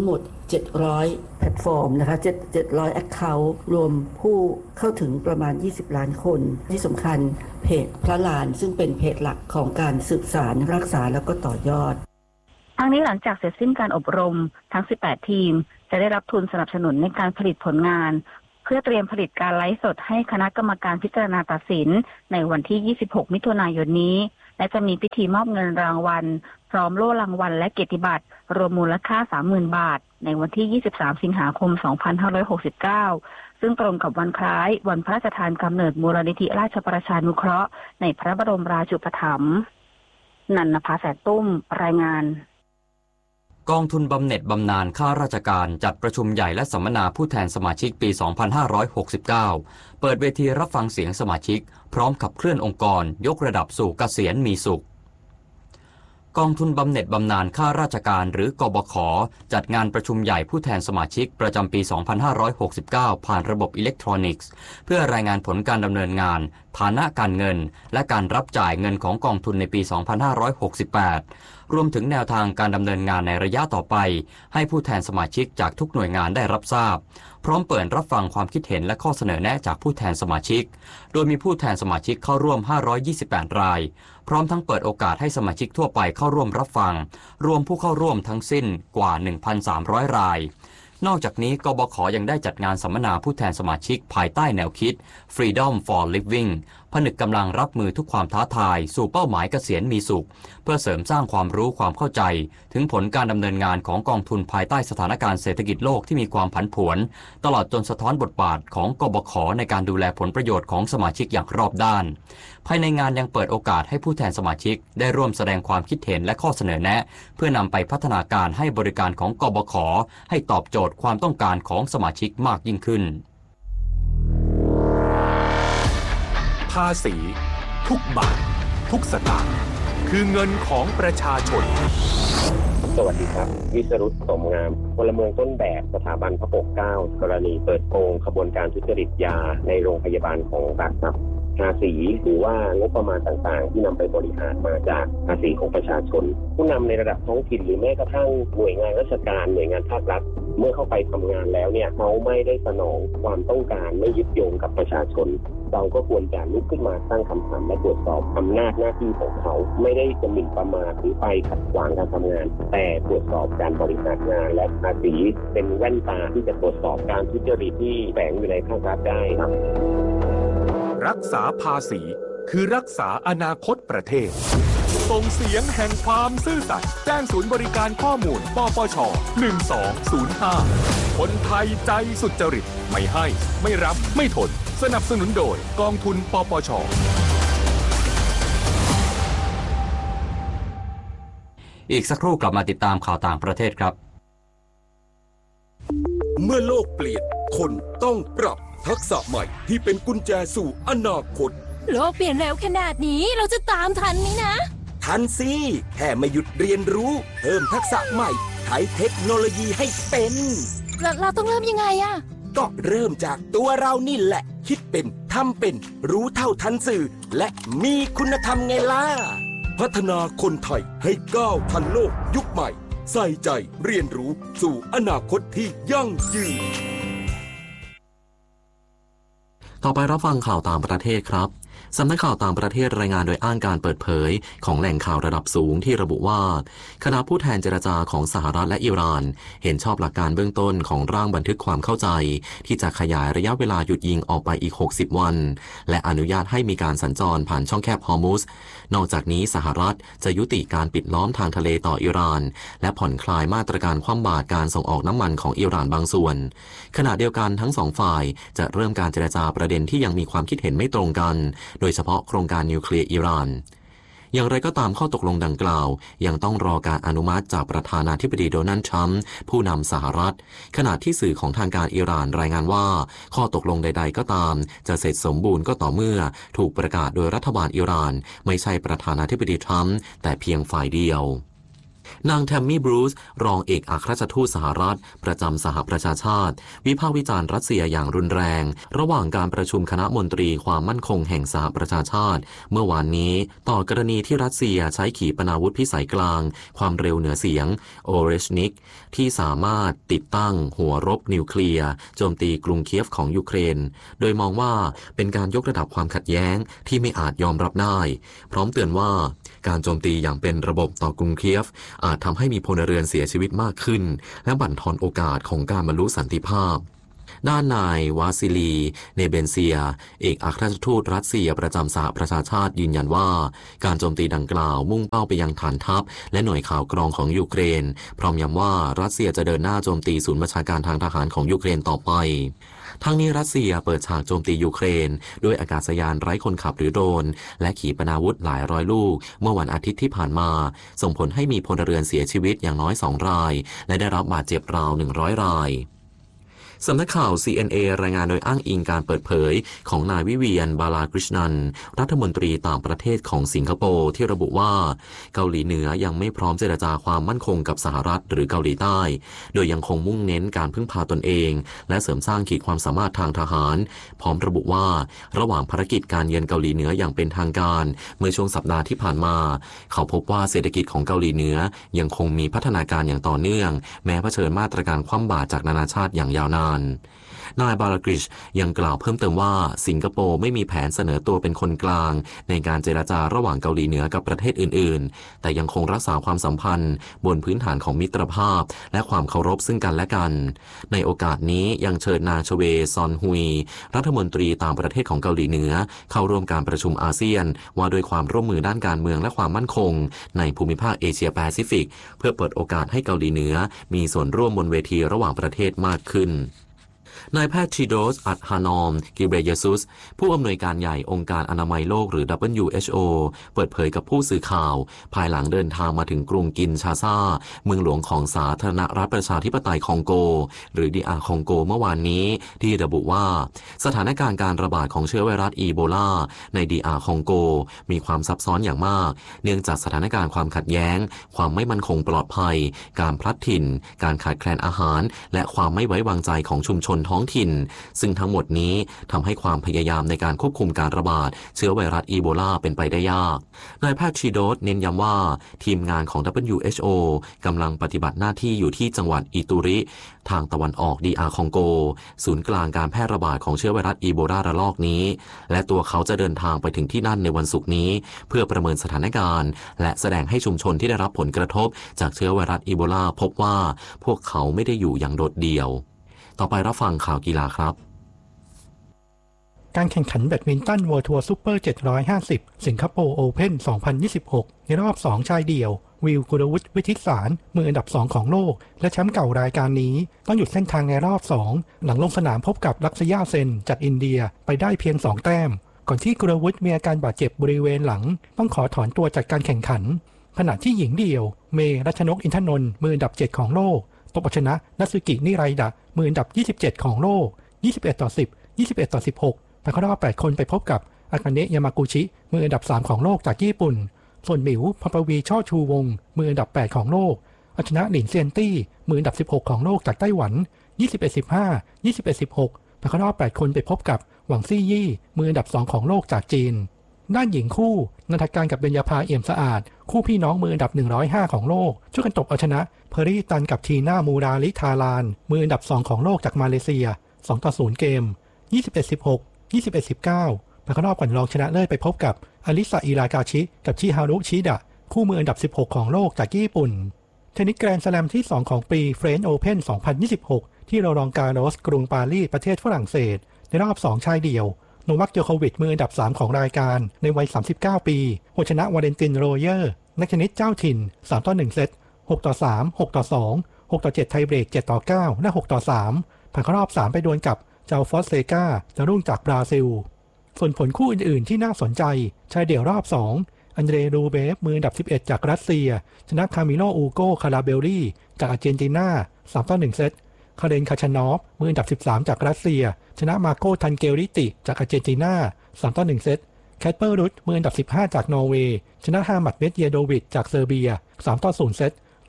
700แพลตฟอร์มนะคะ700 account รวมผู้เข้าถึงประมาณ20ล้านคนที่สำคัญเพจพระลานซึ่งเป็นเพจหลักของการสืบสานรักษาแล้วก็ต่อยอดทั้งนี้หลังจากเสร็จสิ้นการอบรมทั้ง18ทีมจะได้รับทุนสนับสนุนในการผลิตผลงานเพื่อเตรียมผลิตการไลฟ์สดให้คณะกรรมการพิจารณาตัดสินในวันที่26มิถุนายนนี้และจะมีพิธีมอบเงินรางวัลพร้อมโล่รางวัลและเกียรติบัตรรวมมูลค่า 30,000 บาทในวันที่23สิงหาคม2569ซึ่งตรงกับวันคล้ายวันพระราชทานกำเนิดมูลนิธิราชประชานุเคราะห์ในพระบรมราชูปถัมภ์นันนภาแสนตุ้มรายงานกองทุนบำเหน็จบำนาญข้าราชการจัดประชุมใหญ่และสัมมนาผู้แทนสมาชิกปี 2569 เปิดเวทีรับฟังเสียงสมาชิกพร้อมขับเคลื่อนองค์กรยกระดับสู่เกษียณมีสุขกองทุนบำเหน็จบำนาญข้าราชการหรือกบข.จัดงานประชุมใหญ่ผู้แทนสมาชิกประจำปี 2569 ผ่านระบบอิเล็กทรอนิกส์เพื่อรายงานผลการดำเนินงานฐานะการเงินและการรับจ่ายเงินของกองทุนในปี 2568 รวมถึงแนวทางการดำเนินงานในระยะต่อไปให้ผู้แทนสมาชิกจากทุกหน่วยงานได้รับทราบพร้อมเปิดรับฟังความคิดเห็นและข้อเสนอแนะจากผู้แทนสมาชิกโดยมีผู้แทนสมาชิกเข้าร่วม528รายพร้อมทั้งเปิดโอกาสให้สมาชิกทั่วไปเข้าร่วมรับฟังรวมผู้เข้าร่วมทั้งสิ้นกว่า 1,300 รายนอกจากนี้กบข.ยังได้จัดงานสัมมนาผู้แทนสมาชิกภายใต้แนวคิด Freedom for Living ผนึกกำลังรับมือทุกความท้าทายสู่เป้าหมายเกษียณมีสุขเพื่อเสริมสร้างความรู้ความเข้าใจถึงผลการดำเนินงานของกองทุนภายใต้สถานการณ์เศรษฐกิจโลกที่มีความผันผวนตลอดจนสะท้อนบทบาทของกบข.ในการดูแลผลประโยชน์ของสมาชิกอย่างรอบด้านภายในงานยังเปิดโอกาสให้ผู้แทนสมาชิกได้ร่วมแสดงความคิดเห็นและข้อเสนอแนะเพื่อนำไปพัฒนาการให้บริการของกบข.ให้ตอบโจทย์ความต้องการของสมาชิกมากยิ่งขึ้นภาษีทุกบาททุกสตางค์คือเงินของประชาชนสวัสดีครับวิสรุตสมงามพลเมืองต้นแบบสถาบันพระปกเกล้ากรณีเปิดโกงขบวนการทุจริตยาในโรงพยาบาลของรัฐครับภาษีหรือว่างบประมาณต่างๆที่นำไปบริหารมาจากภาษีของประชาชนผู้นำในระดับท้องถิ่นหรือแม้กระทั่งหน่วยงานราชการหน่วยงานภาครัฐเมื่อเข้าไปทำงานแล้วเนี่ยเขาไม่ได้สนองความต้องการไม่ยึดโยงกับประชาชนเราก็ควรจะลุกขึ้นมาตั้งคำถามและตรวจสอบอำนาจหน้าที่ของเขาไม่ได้จะหมิ่นประมาทหรือไปขัดขวางการทำงานแต่ตรวจสอบการบริหารงานและภาษีเป็นแว่นตาที่จะตรวจสอบการทุจริตที่แฝงอยู่ในภาครัฐได้ครับรักษาภาษีคือรักษาอนาคตประเทศส่งเสียงแห่งความซื่อสัตย์แจ้งศูนย์บริการข้อมูลปปช. 1205คนไทยใจสุจริตไม่ให้ไม่รับไม่ทนสนับสนุนโดยกองทุนปปช. อีกสักครู่กลับมาติดตามข่าวต่างประเทศครับเมื่อโลกเปลี่ยนคนต้องปรับทักษะใหม่ที่เป็นกุญแจสู่อนาคตโลกเปลี่ยนเร็วขนาดนี้เราจะตามทันไหมนะทันสิแค่ไม่หยุดเรียนรู้เพิ่มทักษะใหม่ใช้เทคโนโลยีให้เป็นเราต้องเริ่มยังไงอะก็เริ่มจากตัวเรานี่แหละคิดเป็นทำเป็นรู้เท่าทันสื่อและมีคุณธรรมไงล่ะพัฒนาคนไทยให้ก้าวทันโลกยุคใหม่ใส่ใจเรียนรู้สู่อนาคตที่ยั่งยืนต่อไปรับฟังข่าวต่างประเทศครับ สำนักข่าวต่างประเทศรายงานโดยอ้างการเปิดเผยของแหล่งข่าวระดับสูงที่ระบุว่าคณะผู้แทนเจรจาของสหรัฐและอิหร่านเห็นชอบหลักการเบื้องต้นของร่างบันทึกความเข้าใจที่จะขยายระยะเวลาหยุดยิงออกไปอีก60วันและอนุญาตให้มีการสัญจรผ่านช่องแคบฮอร์มุซนอกจากนี้สหรัฐจะยุติการปิดล้อมทางทะเลต่ออิหร่านและผ่อนคลายมาตรการคว่ำบาตรการส่งออกน้ำมันของอิหร่านบางส่วนขณะเดียวกันทั้งสองฝ่ายจะเริ่มการเจรจาประเด็นที่ยังมีความคิดเห็นไม่ตรงกันโดยเฉพาะโครงการนิวเคลียร์อิหร่านอย่างไรก็ตามข้อตกลงดังกล่าวยังต้องรอการอนุมัติจากประธานาธิบดีโดนัลด์ทรัมป์ผู้นำสหรัฐขณะที่สื่อของทางการอิหร่านรายงานว่าข้อตกลงใดๆก็ตามจะเสร็จสมบูรณ์ก็ต่อเมื่อถูกประกาศโดยรัฐบาลอิหร่านไม่ใช่ประธานาธิบดีทรัมป์แต่เพียงฝ่ายเดียวนางแทมมี่บรูซรองเอกอัครราชทูตสหรัฐประจำสหประชาชาติวิพากษ์วิจารณ์รัสเซียอย่างรุนแรงระหว่างการประชุมคณะมนตรีความมั่นคงแห่งสหประชาชาติเมื่อวานนี้ต่อกรณีที่รัสเซียใช้ขีปนาวุธพิสัยกลางความเร็วเหนือเสียงโอเรชนิกที่สามารถติดตั้งหัวรบนิวเคลียร์โจมตีกรุงเคียฟของยูเครนโดยมองว่าเป็นการยกระดับความขัดแย้งที่ไม่อาจยอมรับได้พร้อมเตือนว่าการโจมตีอย่างเป็นระบบต่อกรุงเคียฟอาจทำให้มีพลเรือนเสียชีวิตมากขึ้นและบั่นทอนโอกาสของการบรรลุสันติภาพด้านนายวาซิลีเนเบนเซียเอกอัครราชทูตรัสเซียประจำสหประชาชาติยืนยันว่าการโจมตีดังกล่าวมุ่งเป้าไปยังฐานทัพและหน่วยข่าวกรองของยูเครนพร้อมย้ำว่ารัสเซียจะเดินหน้าโจมตีศูนย์บัญชาการทางทหารของยูเครนต่อไปทั้งนี้รัสเซียเปิดฉากโจมตียูเครนด้วยอากาศยานไร้คนขับหรือโดรนและขีปนาวุธหลายร้อยลูกเมื่อวันอาทิตย์ที่ผ่านมาส่งผลให้มีพลเรือนเสียชีวิตอย่างน้อย2รายและได้รับบาดเจ็บราว100รายสำนักข่าว CNA รายงานโดยอ้างอิงการเปิดเผยของนายวิเวียนบาลากฤษณันรัฐมนตรีต่างประเทศของสิงคโปร์ที่ระบุว่าเกาหลีเหนือยังไม่พร้อมเจรจาความมั่นคงกับสหรัฐหรือเกาหลีใต้โดยยังคงมุ่งเน้นการพึ่งพาตนเองและเสริมสร้างขีดความสามารถทางทหารพร้อมระบุว่าระหว่างภารกิจการเยือนเกาหลีเหนืออย่างเป็นทางการเมื่อช่วงสัปดาห์ที่ผ่านมาเขาพบว่าเศรษฐกิจของเกาหลีเหนือยังคงมีพัฒนาการอย่างต่อเนื่องแม้เผชิญมาตรการคว่ำบาตรจากนานาชาติอย่างยาวนานนายบาลากริชยังกล่าวเพิ่มเติมว่าสิงคโปร์ไม่มีแผนเสนอตัวเป็นคนกลางในการเจรจาระหว่างเกาหลีเหนือกับประเทศอื่นๆแต่ยังคงรักษาความสัมพันธ์บนพื้นฐานของมิตรภาพและความเคารพซึ่งกันและกันในโอกาสนี้ยังเชิญนางชเวซอนฮุยรัฐมนตรีต่างประเทศของเกาหลีเหนือเข้าร่วมการประชุมอาเซียนว่าด้วยความร่วมมือด้านการเมืองและความมั่นคงในภูมิภาคเอเชียแปซิฟิกเพื่อเปิดโอกาสให้เกาหลีเหนือมีส่วนร่วมบนเวทีระหว่างประเทศมากขึ้นนายแพทย์ชิโดส อัดฮานอม กิเบเยซุสผู้อำนวยการใหญ่องค์การอนามัยโลกหรือ WHO เปิดเผยกับผู้สื่อข่าวภายหลังเดินทางมาถึงกรุงกินชาซาเมืองหลวงของสาธารณรัฐประชาธิปไตยคองโกหรือ DR คองโกเมื่อวานนี้ที่ระบุว่าสถานการณ์การระบาดของเชื้อไวรัสอีโบลาใน DR คองโกมีความซับซ้อนอย่างมากเนื่องจากสถานการณ์ความขัดแย้งความไม่มั่นคงปลอดภัยการพลัดถิ่นการขาดแคลนอาหารและความไม่ไว้วางใจของชุมชนท้องถิ่นซึ่งทั้งหมดนี้ทำให้ความพยายามในการควบคุมการระบาดเชื้อไวรัสอีโบลาเป็นไปได้ยากนายแพทย์ชีโดสเน้นย้ำว่าทีมงานของ WHO กำลังปฏิบัติหน้าที่อยู่ที่จังหวัดอิตุริทางตะวันออก DR คองโกศูนย์กลางการแพร่ระบาดของเชื้อไวรัสอีโบลาระลอกนี้และตัวเขาจะเดินทางไปถึงที่นั่นในวันศุกร์นี้เพื่อประเมินสถานการณ์และแสดงให้ชุมชนที่ได้รับผลกระทบจากเชื้อไวรัสอีโบลาพบว่าพวกเขาไม่ได้อยู่อย่างโดดเดี่ยวต่อไปรับฟังข่าวกีฬาครับการแข่งขันแบดมินตัน World Tour Super 750 สิงคโปร์โอเพ่น 2026 ในรอบ 2 ชายเดี่ยววิล กุลวุฒิ วิทิศารมืออันดับ 2 ของโลกและแชมป์เก่ารายการนี้ต้องหยุดเส้นทางในรอบ 2 หลังลงสนามพบกับลักษยาเซนจากอินเดียไปได้เพียง 2 แต้มก่อนที่กุลวุฒิมีอาการบาดเจ็บบริเวณหลังต้องขอถอนตัวจากการแข่งขันขณะที่หญิงเดี่ยวเมรัชนก อินทนนท์มืออันดับ 7 ของโลกตบเอาชนะนัตสึกิ นิไรดะมืออันดับ 27 ของโลก 21-10 21-16 ไปเข้ารอบ 8 คนไปพบกับอากาเนะ ยามากุชิ มืออันดับ 3 ของโลกจากญี่ปุ่นส่วนหมิว พปวี ช่อชูวงศ์มืออันดับ 8 ของโลกเอาชนะหลินเซียนตี้มืออันดับ 16 ของโลกจากไต้หวัน 21-15 21-16 ไปเข้ารอบ 8 คนไปพบกับหวังซี่ยี่มืออันดับ 2 ของโลกจากจีนด้านหญิงคู่นันทการกับเบญญาภาเอี่ยมสะอาดคู่พี่น้องมืออันดับ105ของโลกช่วยกันตบเอาชนะเพอรี่ตันกับทีน่ามูราลิทารานมืออันดับ2ของโลกจากมาเลเซีย 2-0 เกม 21-16 21-19 ไปเข้ารอบก่อนรองชนะเลิศไปพบกับอลิซาอิรากาชิกับชิฮารุชิดะคู่มืออันดับ16ของโลกจากญี่ปุ่นเทนนิสแกรนด์สแลมที่2ของปีเฟรนช์โอเพ่น 2026 ที่โรลองการอสกรุงปารีสประเทศฝรั่งเศสในรอบ2ชายเดี่ยวโนวัค โจโควิชมืออันดับ3ของรายการในวัย39ปีเอาชนะวาเลนติน โรเยอร์นักเทนนิสเจ้าถิ่น 3-1 เซต 6-3 6-2 6-7 ไทเบรก 7-9 และ 6-3 ผ่านเข้ารอบ3ไปดวลกับเจ้าฟอสเซกาดาวรุ่งจากบราซิลส่วนผลคู่อื่นๆที่น่าสนใจชายเดี่ยวรอบ2อันเดร รูเบฟมืออันดับ11จากรัสเซียชนะคามิโล อูโก คาราเบลลี่จากอาร์เจนตินา 3-1 เซตคาเรน คาชานอฟมืออันดับ13จากรัสเซียชนะมาโก ทันเกลริติจากอาร์เจนตินา 3-1 เซตแคทเปอร์ รุดมืออันดับ15จากนอร์เวย์ชนะฮามัด เมดเยโดวิชจากเซอร์เบีย 3-0 เซต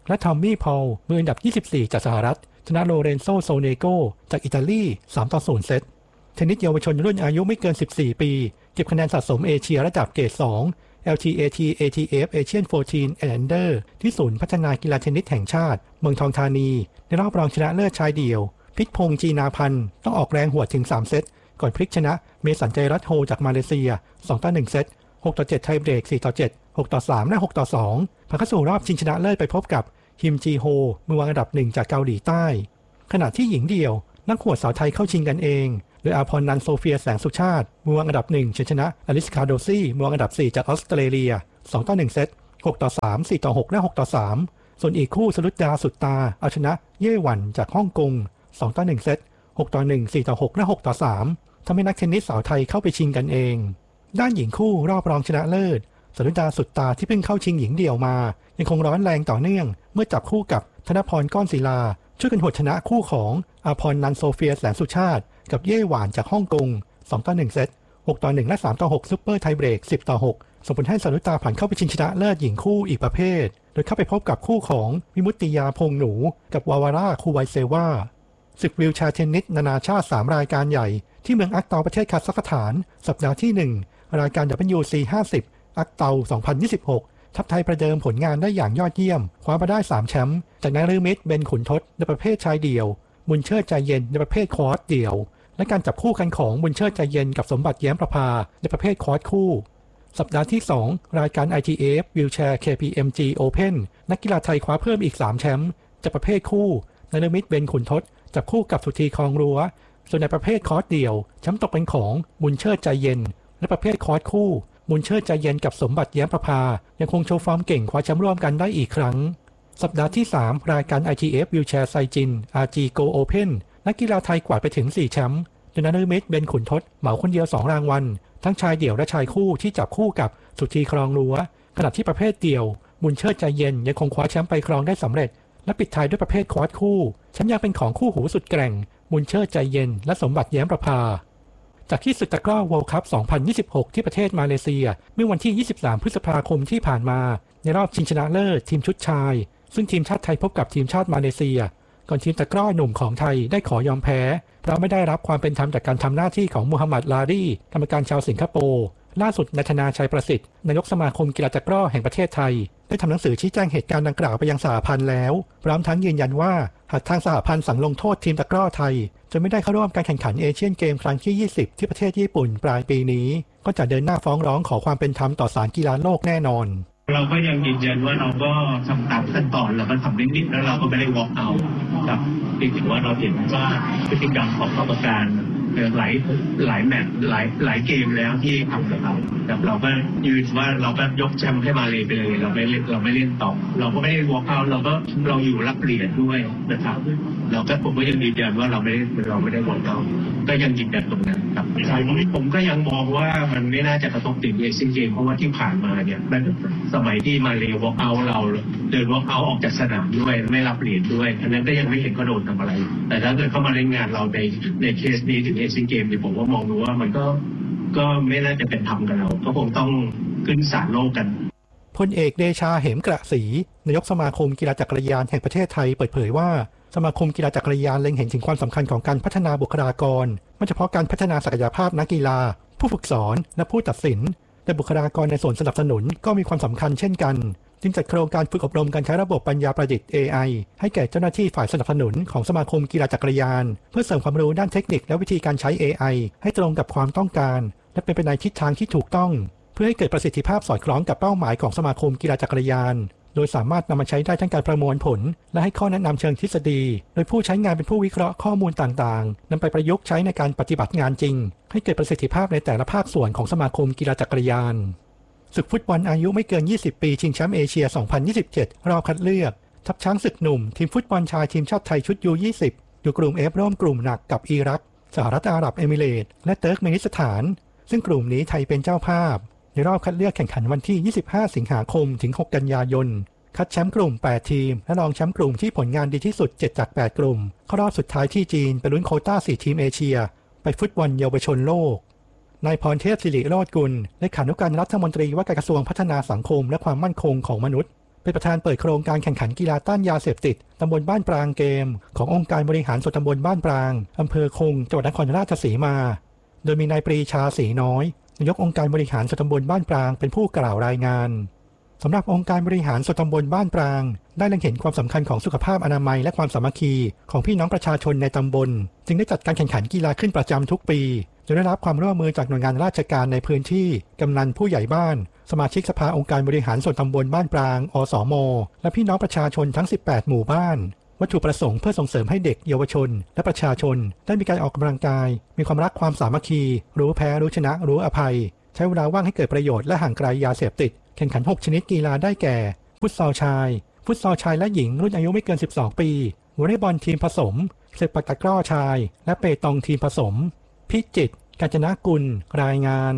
และทอมมี่พอลมืออันดับ24จากสหรัฐชนะโลเรนโซโซเนโกจากอิตาลี 3-0 เซตเทนนิสเยาวชนรุ่นอายุไม่เกิน14ปีเก็บคะแนนสะสมเอเชียระดับเกรด2 LTAT ATF Asian 14 Under ที่ศูนย์พัฒนากีฬาเทนนิสแห่งชาติเมืองทองธานีในรอบรองชนะเลิศชายเดี่ยวพิษพงษ์จีนาพันธ์ต้องออกแรงหวดถึง3เซตก่อนพลิกชนะเมสันใจรัตโฮจากมาเลเซีย 2-1 เซต 6-7 ไทยเบรก 4-7 6-3 และ 6-2 ผ่านเข้าสู่รอบชิงชนะเลิศไปพบกับฮิมจีโฮมือวางอันดับ1จากเกาหลีใต้ขณะที่หญิงเดี่ยวนักหวดสาวไทยเข้าชิงกันเองโดยอาพรนันโซเฟียแสงสุชาติมือวางอันดับ1ชนะอลิสคาโดซี่มือวางอันดับ4จากออสเตรเลีย 2-1 เซต 6-3 4-6 และ 6-3 ส่วนอีกคู่สรุดดาสุดตาเอาชนะเย่หวันจากฮ่องกง 2-1 เซต 6-1 4-6 และ 6-3 ทำให้นักเทนนิสสาวไทยเข้าไปชิงกันเองด้านหญิงคู่รอบรองชนะเลิศสรุดดาสุดตาที่เพิ่งเข้าชิงหญิงเดี่ยวมายังคงร้อนแรงต่อเนื่องเมื่อจับคู่กับธนพรก้อนศิลาช่วยกันหวดชนะคู่ของอาพรนันโซเฟียแสนสุชาติกับเย่หวานจากฮ่องกง 2-1 เซต 6-1 และ 3-6 ซุปเปอร์ไทยเบรก 10-6 ส่งผลให้สรุตาผ่านเข้าไปชิงชนะเลิศหญิงคู่อีกประเภทโดยเข้าไปพบกับคู่ของวิมุตติยาพงหนูกับวาวาร่าคูไวเซวาศึกวีลแชร์เทนนิสนานาชาติ3รายการใหญ่ที่เมืองอักเตาประเทศคาซัคสถานสัปดาห์ที่1รายการ WC 50อักเตา 2026ทัพไทยประเดิมผลงานได้อย่างยอดเยี่ยมคว้ามาได้3แชมป์จากนฤมิตเบนขุนทศในประเภทชายเดี่ยวบุญเชิดใจเย็นในประเภทคอร์สเดี่ยวและการจับคู่กันของบุญเชิดใจเย็นกับสมบัติแย้มประภาในประเภทคอร์สคู่สัปดาห์ที่2รายการ ITF Wheelchair KPMG Open นักกีฬาไทยคว้าเพิ่มอีก3แชมป์จากประเภทคู่นฤมิตเบนขุนทศจับคู่กับสุธีคลองรั้วส่วนในประเภทคอร์สเดี่ยวแชมป์ตกเป็นของบุญเชิดใจเย็นและประเภทคอร์สคู่บุญเชิดใจเย็นกับสมบัติแย้มประภายังคงโชว์ฟอร์มเก่งคว้าแชมป์ร่วมกันได้อีกครั้งสัปดาห์ที่3รายการ ITF Wheelchair ไซจิน RG Go Open นักกีฬาไทยกวาดไปถึง4แชมป์โดยนฤมิตเบนขุนทศเหมาคนเดียว2รางวัลทั้งชายเดี่ยวและชายคู่ที่จับคู่กับสุธีคลองรั้วขณะที่ประเภทเดี่ยวบุญเชิดใจเย็นยังคงคว้าแชมป์ไปครองได้สำเร็จและปิดท้ายด้วยประเภทคอร์สคู่แชมป์ยังเป็นของคู่หูสุดแกร่งบุญเชิดใจเย็นและสมบัติแย้มประภาจากที่ศึกตะกร้อ World Cup 2026 ที่ประเทศมาเลเซียเมื่อวันที่23พฤษภาคมที่ผ่านมาในรอบชิงชนะเลิศทีมชุดชายซึ่งทีมชาติไทยพบกับทีมชาติมาเลเซียก่อนทีมตะกร้อหนุ่มของไทยได้ขอยอมแพ้เพราะไม่ได้รับความเป็นธรรมจากการทำหน้าที่ของมูฮัมหมัดลารีกรรมการชาวสิงคโปร์ล่าสุดนายธนาชัยประสิทธิ์นายกสมาคมกีฬาตะกร้อแห่งประเทศไทยได้ทำหนังสือชี้แจงเหตุการณ์ดังกล่าวไปยังสหพันธ์แล้วพร้อมทั้งยืนยันว่าหากทางสหพันธ์สั่งลงโทษทีมตะกร้อไทยจะไม่ได้เข้าร่วมการแข่งขันเอเชียนเกมครั้งที่20ที่ประเทศญี่ปุ่นปลายปีนี้ก็จะเดินหน้าฟ้องร้องขอความเป็นธรรมต่อศาลกีฬาโลกแน่นอนเราก็ยังยืนยันว่าเราก็ทำตามขั้นตอนเราก็ทำนิดๆแล้วเราก็ไม่ได้ walk out ครับถือว่าเราเห็นว่าพฤติกรรมของกรรมการหลายแมตช์หลายเกมแล้วที่ทำกับเราแต่เราก็ยืนว่าเราก็ยกแชมป์ให้มาเลยไปเลยเราไม่เล่นต่อเราก็ไม่ได้ walk out เราอยู่รับเหรียญด้วยนะครับผมก็ยังยืนยันว่าเราไม่ได้ walk out ก็ยังยืนยันตรงนั้นครับผมก็ยังมองว่ามันไม่น่าจะกระทบถึงเอเชียนเกมเพราะว่าที่ผ่านมาเนี่ยสมัยที่มาเลย walk out เราเดิน walk out ออกจากสนามด้วยไม่รับเหรียญด้วยอันนั้นก็ยังไม่เห็นเขาโดนทำอะไรแต่ถ้าเกิดเข้ามาเล่นงานเราในเคสนี้ถึงเอเชียนเกมเนี่ยผมว่ามองดูว่ามันก็ไม่น่าจะเป็นธรรมกับเราก็คงต้องขึ้นศาลโลกกันพลเอกเดชาเหมกระศรีนายกสมาคมกีฬาจักรยานแห่งประเทศไทยเปิดเผยว่าสมาคมกีฬาจักรยานเล็งเห็นถึงความสำคัญของการพัฒนาบุคลากรไม่เฉพาะการพัฒนาศักยภาพนักกีฬาผู้ฝึกสอนและผู้ตัดสินแต่บุคลากรในส่วนสนับสนุนก็มีความสำคัญเช่นกันจึงจัดโครงการฝึกอบรมการใช้ระบบปัญญาประดิษฐ์ AI ให้แก่เจ้าหน้าที่ฝ่ายสนับสนุนของสมาคมกีฬาจักรยานเพื่อเสริมความรู้ด้านเทคนิคและวิธีการใช้ AI ให้ตรงกับความต้องการและเป็นไปในทิศทางที่ถูกต้องเพื่อให้เกิดประสิทธิภาพสอดคล้องกับเป้าหมายของสมาคมกีฬาจักรยานโดยสามารถนำมาใช้ได้ทั้งการประมวลผลและให้ข้อแนะนำเชิงทฤษฎีโดยผู้ใช้งานเป็นผู้วิเคราะห์ข้อมูลต่างๆนำไปประยุกต์ใช้ในการปฏิบัติงานจริงให้เกิดประสิทธิภาพในแต่ละภาคส่วนของสมาคมกีฬาจักรยานศึกฟุตบอลอายุไม่เกิน20ปีชิงแชมป์เอเชีย 2027 รอบคัดเลือกทัพช้างศึกหนุ่มทีมฟุตบอลชายทีมชาติไทยชุด U20 อยู่กลุ่ม F ร่วมกลุ่มหนักกับอิรักสหรัฐอาหรับเอมิเรตส์และเติร์กเมนิสถานซึ่งกลุ่มนี้ไทยเป็นเจ้าภาพในรอบคัดเลือกแข่งขันวันที่25สิงหาคมถึง6กันยายนคัดแชมป์กลุ่ม8ทีมและรองแชมป์กลุ่มที่ผลงานดีที่สุด7จาก8กลุ่มเข้ารอบสุดท้ายที่จีนไปลุ้นโควต้า4ทีมเอเชียไปฟุตบอลเยาวชนโลกนายพรเทพศิริโรจน์กุลเลขานุการรัฐมนตรีว่าการกระทรวงพัฒนาสังคมและความมั่นคงของมนุษย์เป็นประธานเปิดโครงการแข่งขันกีฬาต้านยาเสพติดตำบลบ้านปรางเกมขององค์การบริหารส่วนตำบลบ้านปรางอำเภอคงจังหวัดนครราชสีมาโดยมีนายปรีชาศรีน้อยนายกองค์การบริหารส่วนตำบลบ้านปรางเป็นผู้กล่าวรายงานสำหรับองค์การบริหารส่วนตำบลบ้านปรางได้เล็งเห็นความสำคัญของสุขภาพอนามัยและความสามัคคีของพี่น้องประชาชนในตำบลจึงได้จัดการแข่งขันกีฬาขึ้นประจำทุกปีโดยได้รับความร่วมมือจากหน่วยงานราชการในพื้นที่กำนันผู้ใหญ่บ้านสมาชิกสภาองค์การบริหารส่วนตำบลบ้านปรางอสม.และพี่น้องประชาชนทั้ง18หมู่บ้านวัตถุประสงค์เพื่อส่งเสริมให้เด็กเยาวชนและประชาชนได้มีการออกกำลังกายมีความรักความสามัคคีรู้แพ้รู้ชนะรู้อภัยใช้เวลาว่างให้เกิดประโยชน์และห่างไกลยาเสพติดแข่งขัน6ชนิดกีฬาได้แก่ฟุตซอลชายฟุตซอลชายและหญิงรุ่นอายุไม่เกิน12ปีวอลเลย์บอลทีมผสมเซปักตะกร้อชายและเปตองทีมผสมพิจิตรกาญจนกุลรายงาน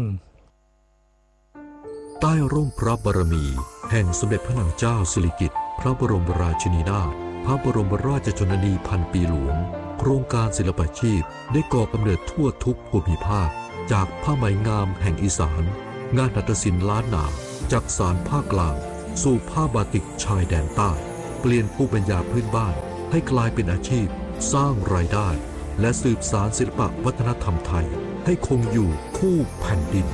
ใต้ร่มพระบารมีแห่งสมเด็จพระนางเจ้าสิริกิติ์พระบรมราชินีนาถพระบรมราชชนนีพันปีหลวงโครงการศิลปาชีพได้ก่อกำเนิดทั่วทุกภูมิภาคจากผ้าไหมงามแห่งอีสานงานหัตถศิลป์ล้านนาจากสานภาคกลางสู่ผ้าบาติกชายแดนใต้เปลี่ยนภูมิปัญญาพื้นบ้านให้กลายเป็นอาชีพสร้างรายได้และสืบสานศิลปวัฒนธรรมไทยให้คงอยู่คู่แผ่นดิน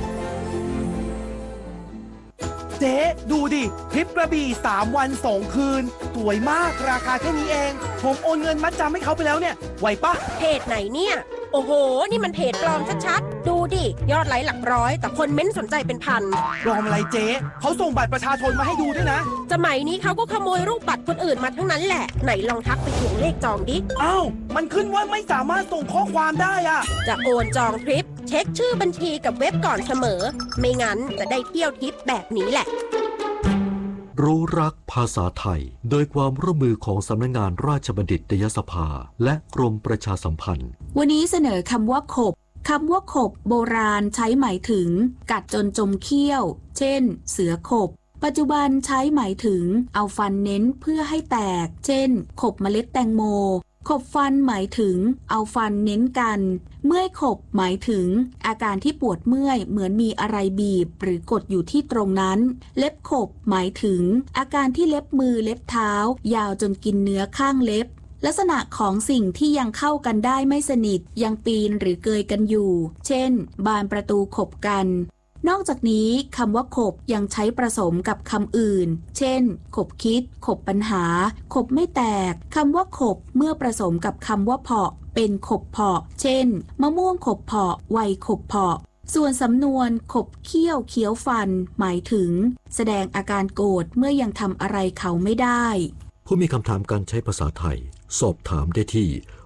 เจ๊ดูดิทริปกระบี่3 วัน 2 คืนสวยมากราคาแค่นี้เองผมโอนเงินมัดจำให้เขาไปแล้วเนี่ยไหวปะเพจไหนเนี่ยโอ้โหนี่มันเพจปลอมชัดๆดูดิยอดไลค์หลักร้อยแต่คนเม้นสนใจเป็นพันปลอมอะไรเจ๊เขาส่งบัตรประชาชนมาให้ดูด้วยนะสมัยนี้เขาก็ขโมยรูปบัตรคนอื่นมาทั้งนั้นแหละไหนลองทักไปทวงเลขจองดิอ้าวมันขึ้นว่าไม่สามารถส่งข้อความได้อะจะโอนจองทริปเช็คชื่อบัญชีกับเว็บก่อนเสมอไม่งั้นจะได้เที่ยวทริปแบบนี้แหละรู้รักภาษาไทยโดยความร่วมมือของสำนักงานราชบัณฑิตยสภาและกรมประชาสัมพันธ์วันนี้เสนอคำว่าขบคำว่าขบโบราณใช้หมายถึงกัดจนจมเขี้ยวเช่นเสือขบปัจจุบันใช้หมายถึงเอาฟันเน้นเพื่อให้แตกเช่นขบเมล็ดแตงโมขบฟันหมายถึงเอาฟันเน้นกันเมื่อยขบหมายถึงอาการที่ปวดเมื่อยเหมือนมีอะไรบีบหรือกดอยู่ที่ตรงนั้นเล็บขบหมายถึงอาการที่เล็บมือเล็บเท้ายาวจนกินเนื้อข้างเล็บลักษณะของสิ่งที่ยังเข้ากันได้ไม่สนิทยังปีนหรือเกยกันอยู่เช่นบานประตูขบกันนอกจากนี้คำว่าขบยังใช้ผสมกับคำอื่นเช่นขบคิดขบปัญหาขบไม่แตกคำว่าขบเมื่อผสมกับคำว่าเพาะเป็นขบเพาะเช่นมะม่วงขบเพาะไวขบเพาะส่วนสำนวนขบเขี้ยวเคี้ยวฟันหมายถึงแสดงอาการโกรธเมื่อยังทำอะไรเขาไม่ได้ผู้มีคำถามการใช้ภาษาไทยสอบถามได้ที่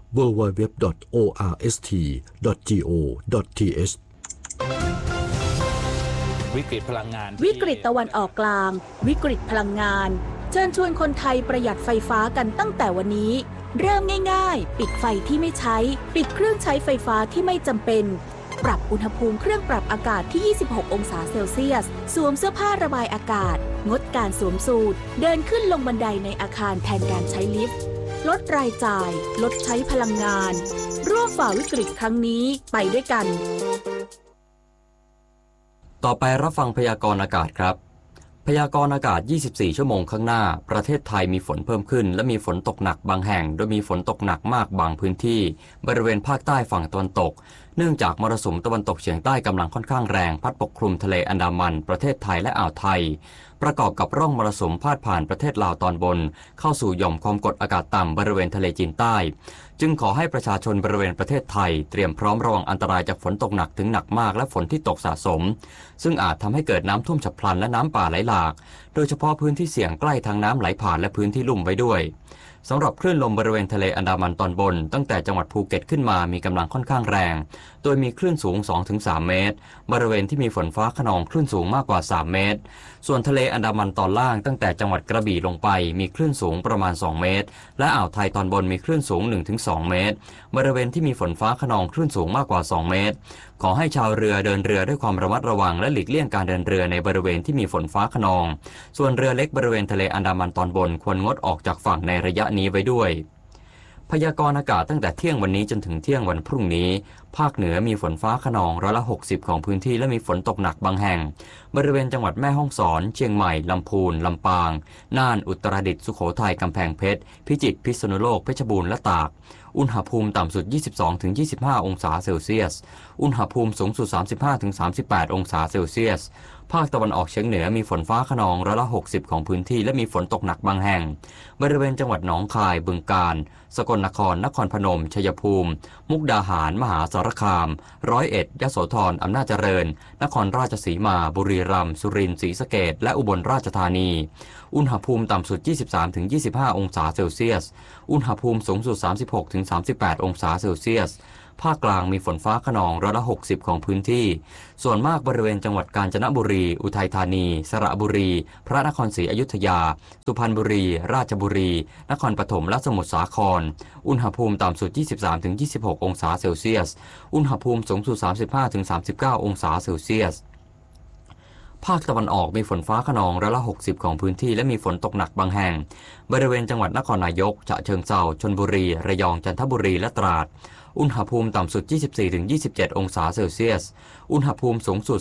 www.orst.go.th วิกฤตพลังงานวิกฤตตะวันออกกลางวิกฤตพลังงานเชิญชวนคนไทยประหยัดไฟฟ้ากันตั้งแต่วันนี้เริ่มง่ายๆปิดไฟที่ไม่ใช้ปิดเครื่องใช้ไฟฟ้าที่ไม่จำเป็นปรับอุณหภูมิเครื่องปรับอากาศที่26 องศาเซลเซียสสวมเสื้อผ้าระบายอากาศงดการสวมสูทเดินขึ้นลงบันไดในอาคารแทนการใช้ลิฟต์ลดรายจ่ายลดใช้พลังงานร่วมฝ่าวิกฤตครั้งนี้ไปด้วยกันต่อไปรับฟังพยากรณ์อากาศครับพยากรณ์อากาศ24ชั่วโมงข้างหน้าประเทศไทยมีฝนเพิ่มขึ้นและมีฝนตกหนักบางแห่งโดยมีฝนตกหนักมากบางพื้นที่บริเวณภาคใต้ฝั่งตะวันตกเนื่องจากมรสุมตะวันตกเฉียงใต้กำลังค่อนข้างแรงพัดปกคลุมทะเลอันดามันประเทศไทยและอ่าวไทยประกอบกับร่องมรสุมพาดผ่านประเทศลาวตอนบนเข้าสู่หย่อมความกดอากาศต่ำบริเวณทะเลจีนใต้จึงขอให้ประชาชนบริเวณประเทศไทยเตรียมพร้อมระวังอันตรายจากฝนตกหนักถึงหนักมากและฝนที่ตกสะสมซึ่งอาจทำให้เกิดน้ำท่วมฉับพลันและน้ำป่าไหลหลากโดยเฉพาะพื้นที่เสี่ยงใกล้ทางน้ำไหลผ่านและพื้นที่ลุ่มไว้ด้วยสำหรับคลื่นลมบริเวณทะเลอันดามันตอนบนตั้งแต่จังหวัดภูเก็ตขึ้นมามีกำลังค่อนข้างแรงโดยมีคลื่นสูง 2-3 เมตรบริเวณที่มีฝนฟ้าคะนองคลื่นสูงมากกว่า3เมตรส่วนทะเลอันดามันตอนล่างตั้งแต่จังหวัดกระบี่ลงไปมีคลื่นสูงประมาณ2เมตรและอ่าวไทยตอนบนมีคลื่นสูง 1-2 เมตรบริเวณที่มีฝนฟ้าคะนองคลื่นสูงมากกว่า2เมตรขอให้ชาวเรือเดินเรือด้วยความระมัดระวังและหลีกเลี่ยงการเดินเรือในบริเวณที่มีฝนฟ้าคะนองส่วนเรือเล็กบริเวณทะเลอันดามันตอนบนควรงดออกจากฝั่งในระยะนี้ไว้ด้วยพยากรณ์อากาศตั้งแต่เที่ยงวันนี้จนถึงเที่ยงวันพรุ่งนี้ภาคเหนือมีฝนฟ้าคะนอง60%ของพื้นที่และมีฝนตกหนักบางแห่งบริเวณจังหวัดแม่ฮ่องสอนเชียงใหม่ลำพูนลำปางน่านอุตรดิตถ์สุโขทัยกำแพงเพชรพิจิตรพิษณุโลกเพชรบูรณ์และตากอุณหภูมิต่ำสุด 22-25 องศาเซลเซียสอุณหภูมิสูงสุด 35-38 องศาเซลเซียสภาคตะวันออกเฉียงเหนือมีฝนฟ้าคะนอง60%ของพื้นที่และมีฝนตกหนักบางแห่งบริเวณจังหวัดหนองคายบึงกาฬสกลนครนครพนมชัยภูมิมุกดาหารมหาสารคามร้อยเอ็ดยโสธรอำนาจเจริญนครราชสีมาบุรีรัมย์สุรินทร์ศรีสะเกษและอุบลราชธานีอุณหภูมิต่ำสุด 23-25 องศาเซลเซียสอุณหภูมิสูงสุด 36-38 องศาเซลเซียสภาคกลางมีฝนฟ้าคะนอง60%ของพื้นที่ส่วนมากบริเวณจังหวัดกาญจนบุรีอุทัยธานีสระบุรีพระนครศรีอยุธยาสุพรรณบุรีราชบุรีนครปฐมและสมุทรสาครอุณหภูมิต่ำสุด 23-26 องศาเซลเซียสอุณหภูมิสูงสุด 35-39 องศาเซลเซียสภาคตะวันออกมีฝนฟ้าคะนอง60%ของพื้นที่และมีฝนตกหนักบางแห่งบริเวณจังหวัดนครนายกฉะเชิงเทราชลบุรีระยองจันทบุรีและตราดอุณหภูมิต่ำสุด 24-27 องศาเซลเซียสอุณหภูมิสูงสุด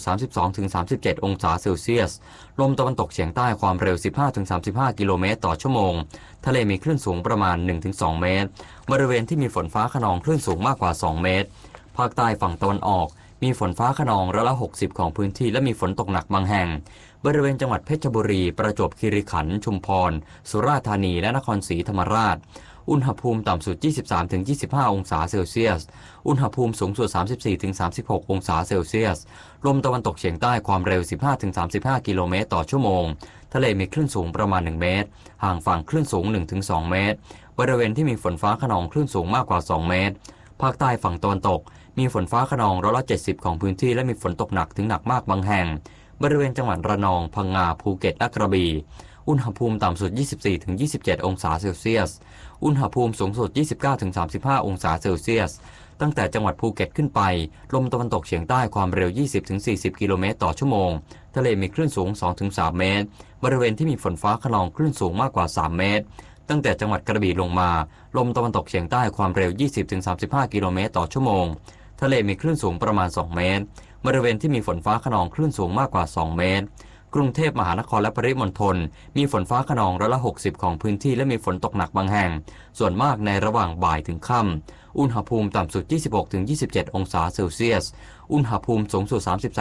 32-37 องศาเซลเซียสลมตะวันตกเฉียงใต้ความเร็ว 15-35 กิโลเมตรต่อชั่วโมงทะเลมีคลื่นสูงประมาณ 1-2 เมตรบริเวณที่มีฝนฟ้าคะนองคลื่นสูงมากกว่า 2 เมตรภาคใต้ฝั่งตะวันออกมีฝนฟ้าคะนอง60%ของพื้นที่และมีฝนตกหนักบางแห่งบริเวณจังหวัดเพชรบุรีประจวบคีรีขันธ์ชุมพรสุราษฎร์ธานีและนครศรีธรรมราชอุณหภูมิต่ำสุด 23-25 องศาเซลเซียสอุณหภูมิสูงสุด 34-36 องศาเซลเซียสลมตะวันตกเฉียงใต้ความเร็ว 15-35 กิโลเมตรต่อชั่วโมงทะเลมีคลื่นสูงประมาณ 1 เมตรห่างฝั่งคลื่นสูง 1-2 เมตรบริเวณที่มีฝนฟ้าคะนองคลื่นสูงมากกว่า 2 เมตรภาคใต้ฝั่งตะวันตกมีฝนฟ้าคะนอง70%ของพื้นที่และมีฝนตกหนักถึงหนักมากบางแห่งบริเวณจังหวัดระนองพังงาภูเก็ตและกระบี่อุณหภูมิต่ำสุด 24-27 องศาเซลเซียสอุณหภูมิสูงสุด 29-35 องศาเซลเซียสตั้งแต่จังหวัดภูเก็ตขึ้นไปลมตะวันตกเฉียงใต้ความเร็ว 20-40 กิโลเมตรต่อชั่วโมงทะเลมีคลื่นสูง 2-3 เมตรบริเวณที่มีฝนฟ้าคะนองคลื่นสูงมากกว่า 3 เมตรตั้งแต่จังหวัดกระบี่ลงมาลมตะวันตกเฉียงใต้ความเร็ว 20-35 กิโลเมตรต่อชั่วโมงทะเลมีคลื่นสูงประมาณ 2 เมตรบริเวณที่มีฝนฟ้าคะนองคลื่นสูงมากกว่า 2 เมตรกรุงเทพมหานครและปริมณฑลมีฝนฟ้าคะนอง60%ของพื้นที่และมีฝนตกหนักบางแห่งส่วนมากในระหว่างบ่ายถึงค่ำอุณหภูมิต่ำสุด 26-27 องศาเซลเซียสอุณหภูมิสูงสุด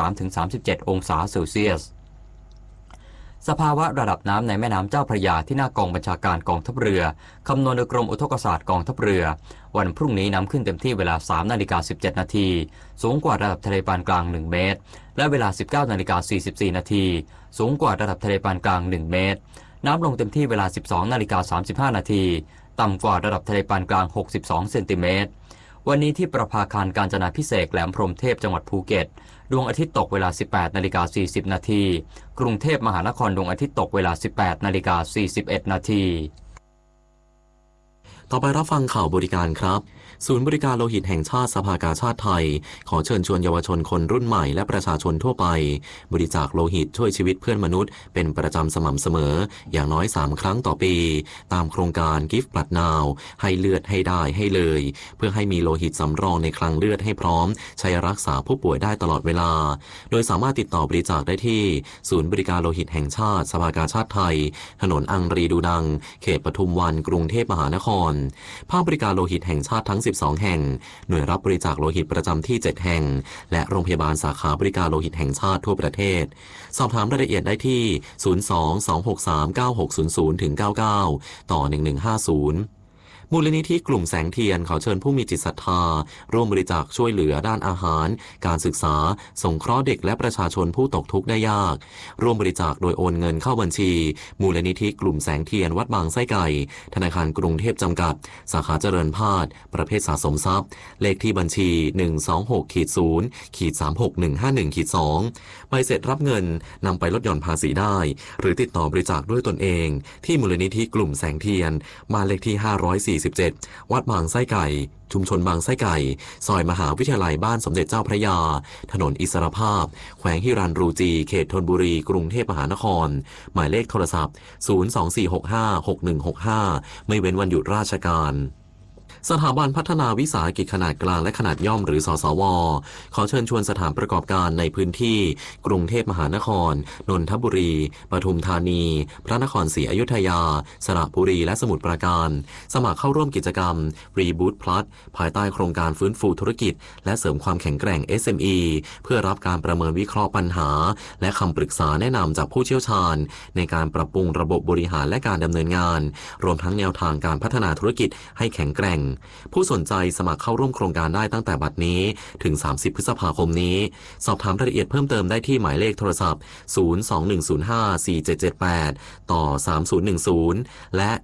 33-37 องศาเซลเซียสสภาวะระดับน้ำในแม่น้ำเจ้าพระยาที่หน้ากองบัญชาการกองทัพเรือคำนวณโดยกรมอุทกศาสตร์กองทัพเรือวันพรุ่งนี้น้ำขึ้นเต็มที่เวลา 3:17 นาทีสูงกว่าระดับทะเลปานกลาง1เมตรและเวลา 19:44 นาทีสูงกว่าระดับทะเลปานกลาง1เมตรน้ำลงเต็มที่เวลา 12:35 นาทีต่ำกว่าระดับทะเลปานกลาง62เซนติเมตรวันนี้ที่ประภาคารกาญจนาภิเษกแหลมพรหมเทพจังหวัดภูเก็ตดวงอาทิตย์ตกเวลา 18:40 นาทีกรุงเทพมหานครดวงอาทิตย์ตกเวลา 18:41 นาทีต่อไปรับฟังข่าวบริการครับศูนย์บริการโลหิตแห่งชาติสภากาชาดไทยขอเชิญชวนเยาวชนคนรุ่นใหม่และประชาชนทั่วไปบริจาคโลหิตช่วยชีวิตเพื่อนมนุษย์เป็นประจำสม่ำเสมออย่างน้อย3ครั้งต่อปีตามโครงการ Give Blood Now ให้เลือดให้ได้ให้เลยเพื่อให้มีโลหิตสำรองในคลังเลือดให้พร้อมใช้รักษาผู้ป่วยได้ตลอดเวลาโดยสามารถติดต่อบริจาคได้ที่ศูนย์บริการโลหิตแห่งชาติสภากาชาดไทยถนนอังรีดูดังเขตปทุมวันกรุงเทพมหานครภาคบริการโลหิตแห่งชาติทั้ง12แห่งหน่วยรับบริจาคโลหิตประจำที่7แห่งและโรงพยาบาลสาขาบริการโลหิตแห่งชาติทั่วประเทศสอบถามรายละเอียดได้ที่ 02-263-9600-99 ต่อ 1150มูลนิธิกลุ่มแสงเทียนขอเชิญผู้มีจิตศรัทธาร่วมบริจาคช่วยเหลือด้านอาหารการศึกษาสงเคราะห์เด็กและประชาชนผู้ตกทุกข์ได้ยากร่วมบริจาคโดยโอนเงินเข้าบัญชีมูลนิธิกลุ่มแสงเทียนวัดบางไส้ไก่ธนาคารกรุงเทพจำกัดสาขาเจริญพาดประเภทสะสมทรัพย์เลขที่บัญชี 126-0-36151-2ใบเสร็จรับเงินนำไปลดหย่อนภาษีได้หรือติดต่อบริจาคด้วยตนเองที่มูลนิธิกลุ่มแสงเทียนบ้านเลขที่547วัดบางไส้ไก่ชุมชนบางไส้ไก่ซอยมหาวิทยาลัยบ้านสมเด็จเจ้าพระยาถนนอิสรภาพแขวงฮิรันรูจีเขตธนบุรีกรุงเทพมหานครหมายเลขโทรศัพท์024656165ไม่เว้นวันหยุดราชการสถาบันพัฒนาวิสาหกิจขนาดกลางและขนาดย่อมหรือสสว.ขอเชิญชวนสถานประกอบการในพื้นที่กรุงเทพมหานครนนทบุรีปทุมธานีพระนครศรีอยุธยาสระบุรีและสมุทรปราการสมัครเข้าร่วมกิจกรรม Reboot Plus ภายใต้โครงการฟื้นฟูธุรกิจและเสริมความแข็งแกร่ง SME เพื่อรับการประเมินวิเคราะห์ปัญหาและคำปรึกษาแนะนำจากผู้เชี่ยวชาญในการปรับปรุงระบบบริหารและการดำเนินงานรวมทั้งแนวทางการพัฒนาธุรกิจให้แข็งแกร่งผู้สนใจสมัครเข้าร่วมโครงการได้ตั้งแต่บัดนี้ถึง30พฤษภาคมนี้สอบถามรายละเอียดเพิ่มเติมได้ที่หมายเลขโทรศัพท์021054778ต่อ3010และ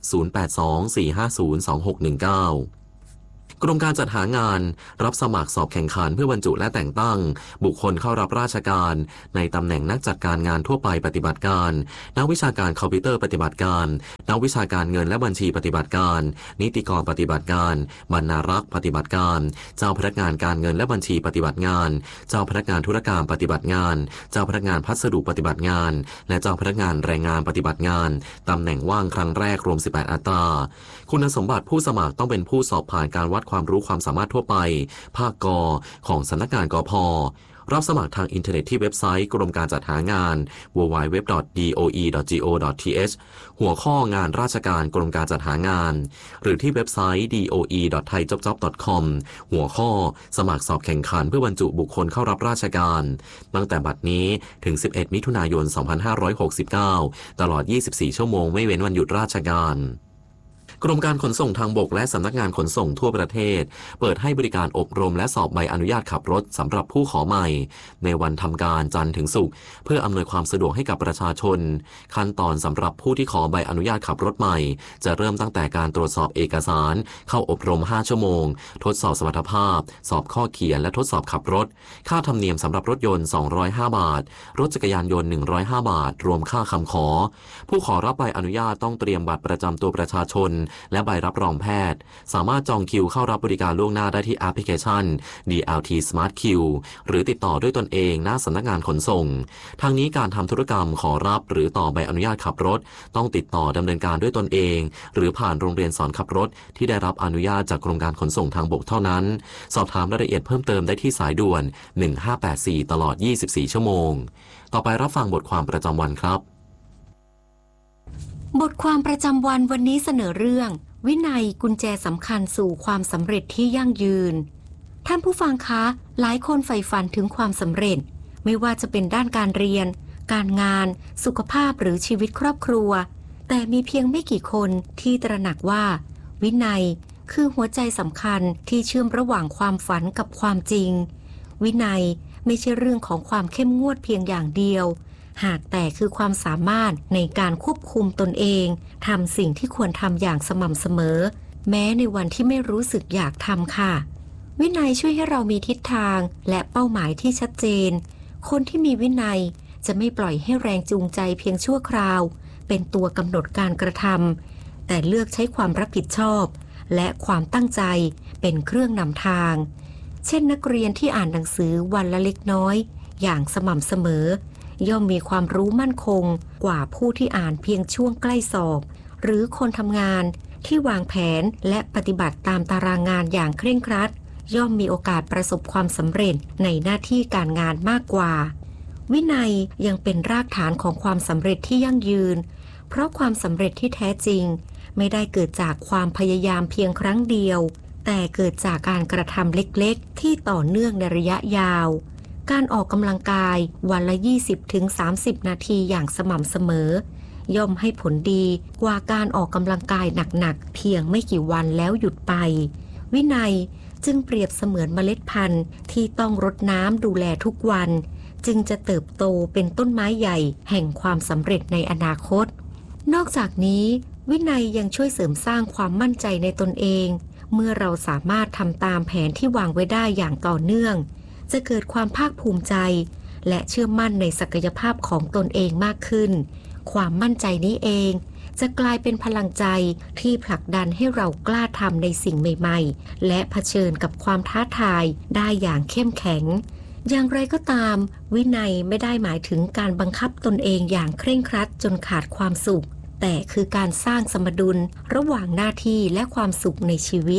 0824502619กรมการจัดหางานรับสมัครสอบแข่งขันเพื่อบรรจุและแต่งตั้งบุคคลเข้ารับราชการในตำแหน่งนักจัดการงานทั่วไปปฏิบัติการนักวิชาการคอมพิวเตอร์ปฏิบัติการนักวิชาการเงินและบัญชีปฏิบัติการนิติกรปฏิบัติการบรรณารักษ์ปฏิบัติการเจ้าพนักงานการเงินและบัญชีปฏิบัติงานเจ้าพนักงานธุรการปฏิบัติงานเจ้าพนักงานพัสดุปฏิบัติงานและเจ้าพนักงานแรงงานปฏิบัติงานตำแหน่งว่างครั้งแรกรวม18อัตราคุณสมบัติผู้สมัครต้องเป็นผู้สอบผ่านการวัดความรู้ความสามารถทั่วไปภาคก.ของสำนักงานกพ.รับสมัครทางอินเทอร์เน็ตที่เว็บไซต์กรมการจัดหางาน www.doe.go.th หัวข้องานราชการกรมการจัดหางานหรือที่เว็บไซต์ doe.thaijobjob.com หัวข้อสมัครสอบแข่งขันเพื่อบรรจุบุคคลเข้ารับราชการตั้งแต่บัดนี้ถึง11มิถุนายน2569ตลอด24ชั่วโมงไม่เว้นวันหยุดราชการกรมการขนส่งทางบกและสำนักงานขนส่งทั่วประเทศเปิดให้บริการอบรมและสอบใบอนุญาตขับรถสำหรับผู้ขอใหม่ในวันทำการจันทร์ถึงศุกร์เพื่ออำนวยความสะดวกให้กับประชาชนขั้นตอนสำหรับผู้ที่ขอใบอนุญาตขับรถใหม่จะเริ่มตั้งแต่การตรวจสอบเอกสารเข้าอบรม5ชั่วโมงทดสอบสมรรถภาพสอบข้อเขียนและทดสอบขับรถค่าธรรมเนียมสำหรับรถยนต์205บาทรถจักรยานยนต์105บาทรวมค่าคำขอผู้ขอรับใบอนุญาตต้องเตรียมบัตรประจำตัวประชาชนและใบรับรองแพทย์สามารถจองคิวเข้ารับบริการล่วงหน้าได้ที่แอปพลิเคชัน DLT Smart Q หรือติดต่อด้วยตนเองหน้าสำนักงานขนส่งทางนี้การทำธุรกรรมขอรับหรือต่อใบอนุญาตขับรถต้องติดต่อดำเนินการด้วยตนเองหรือผ่านโรงเรียนสอนขับรถที่ได้รับอนุญาตจากกรมการขนส่งทางบกเท่านั้นสอบถามรายละเอียดเพิ่มเติมได้ที่สายด่วน1584ตลอด24ชั่วโมงต่อไปรับฟังบทความประจำวันครับบทความประจำวันวันนี้เสนอเรื่องวินัยกุญแจสำคัญสู่ความสำเร็จที่ยั่งยืนท่านผู้ฟังคะหลายคนใฝ่ฝันถึงความสำเร็จไม่ว่าจะเป็นด้านการเรียนการงานสุขภาพหรือชีวิตครอบครัวแต่มีเพียงไม่กี่คนที่ตระหนักว่าวินัยคือหัวใจสำคัญที่เชื่อมระหว่างความฝันกับความจริงวินัยไม่ใช่เรื่องของความเข้มงวดเพียงอย่างเดียวหากแต่คือความสามารถในการควบคุมตนเองทำสิ่งที่ควรทำอย่างสม่ำเสมอแม้ในวันที่ไม่รู้สึกอยากทำค่ะวินัยช่วยให้เรามีทิศทางและเป้าหมายที่ชัดเจนคนที่มีวินัยจะไม่ปล่อยให้แรงจูงใจเพียงชั่วคราวเป็นตัวกำหนดการกระทำแต่เลือกใช้ความรับผิดชอบและความตั้งใจเป็นเครื่องนำทางเช่นนักเรียนที่อ่านหนังสือวันละเล็กน้อยอย่างสม่ำเสมอย่อมมีความรู้มั่นคงกว่าผู้ที่อ่านเพียงช่วงใกล้สอบหรือคนทำงานที่วางแผนและปฏิบัติตามตารางงานอย่างเคร่งครัดย่อมมีโอกาสประสบความสำเร็จในหน้าที่การงานมากกว่าวินัยยังเป็นรากฐานของความสำเร็จที่ยั่งยืนเพราะความสำเร็จที่แท้จริงไม่ได้เกิดจากความพยายามเพียงครั้งเดียวแต่เกิดจากการกระทำเล็กๆที่ต่อเนื่องในระยะยาวการออกกำลังกายวันละ 20-30 นาทีอย่างสม่ำเสมอย่อมให้ผลดีกว่าการออกกำลังกายหนักๆเพียงไม่กี่วันแล้วหยุดไปวินัยจึงเปรียบเสมือนเมล็ดพันธุ์ที่ต้องรดน้ำดูแลทุกวันจึงจะเติบโตเป็นต้นไม้ใหญ่แห่งความสำเร็จในอนาคตนอกจากนี้วินัยยังช่วยเสริมสร้างความมั่นใจในตนเองเมื่อเราสามารถทำตามแผนที่วางไว้ได้อย่างต่อเนื่องจะเกิดความภาคภูมิใจและเชื่อมั่นในศักยภาพของตนเองมากขึ้นความมั่นใจนี้เองจะกลายเป็นพลังใจที่ผลักดันให้เรากล้าทำในสิ่งใหม่ๆและเผชิญกับความท้าทายได้อย่างเข้มแข็งอย่างไรก็ตามวินัยไม่ได้หมายถึงการบังคับตนเองอย่างเคร่งครัดจนขาดความสุขแต่คือการสร้างสมดุลระหว่างหน้าที่และความสุขในชีวิต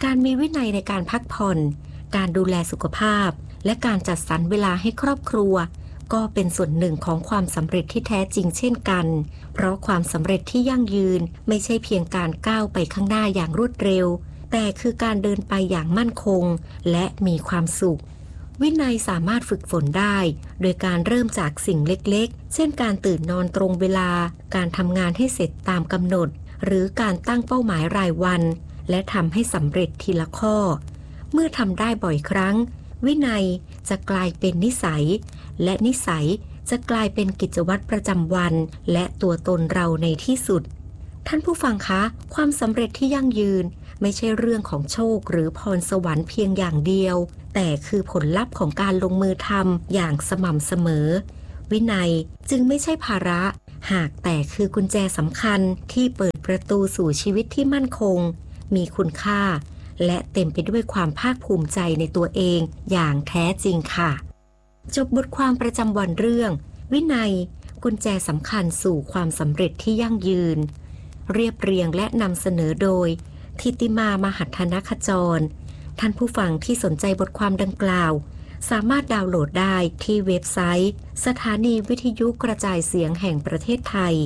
การมีวินัยในการพักผ่อนการดูแลสุขภาพและการจัดสรรเวลาให้ครอบครัวก็เป็นส่วนหนึ่งของความสำเร็จที่แท้จริงเช่นกันเพราะความสำเร็จที่ยั่งยืนไม่ใช่เพียงการก้าวไปข้างหน้าอย่างรวดเร็วแต่คือการเดินไปอย่างมั่นคงและมีความสุขวินัยสามารถฝึกฝนได้โดยการเริ่มจากสิ่งเล็กๆเช่นการตื่นนอนตรงเวลาการทำงานให้เสร็จตามกำหนดหรือการตั้งเป้าหมายรายวันและทำให้สำเร็จทีละข้อเมื่อทำได้บ่อยครั้งวินัยจะกลายเป็นนิสัยและนิสัยจะกลายเป็นกิจวัตรประจำวันและตัวตนเราในที่สุดท่านผู้ฟังคะความสำเร็จที่ยั่งยืนไม่ใช่เรื่องของโชคหรือพรสวรรค์เพียงอย่างเดียวแต่คือผลลัพธ์ของการลงมือทำอย่างสม่ำเสมอวินัยจึงไม่ใช่ภาระหากแต่คือกุญแจสำคัญที่เปิดประตูสู่ชีวิตที่มั่นคงมีคุณค่าและเต็มไปด้วยความภาคภูมิใจในตัวเองอย่างแท้จริงค่ะจบบทความประจำวันเรื่องวินัยกุญแจสำคัญสู่ความสำเร็จที่ยั่งยืนเรียบเรียงและนำเสนอโดยทิติมามหัฒนขจรท่านผู้ฟังที่สนใจบทความดังกล่าวสามารถดาวน์โหลดได้ที่เว็บไซต์สถานีวิทยุกระจายเสียงแห่งประเทศไทย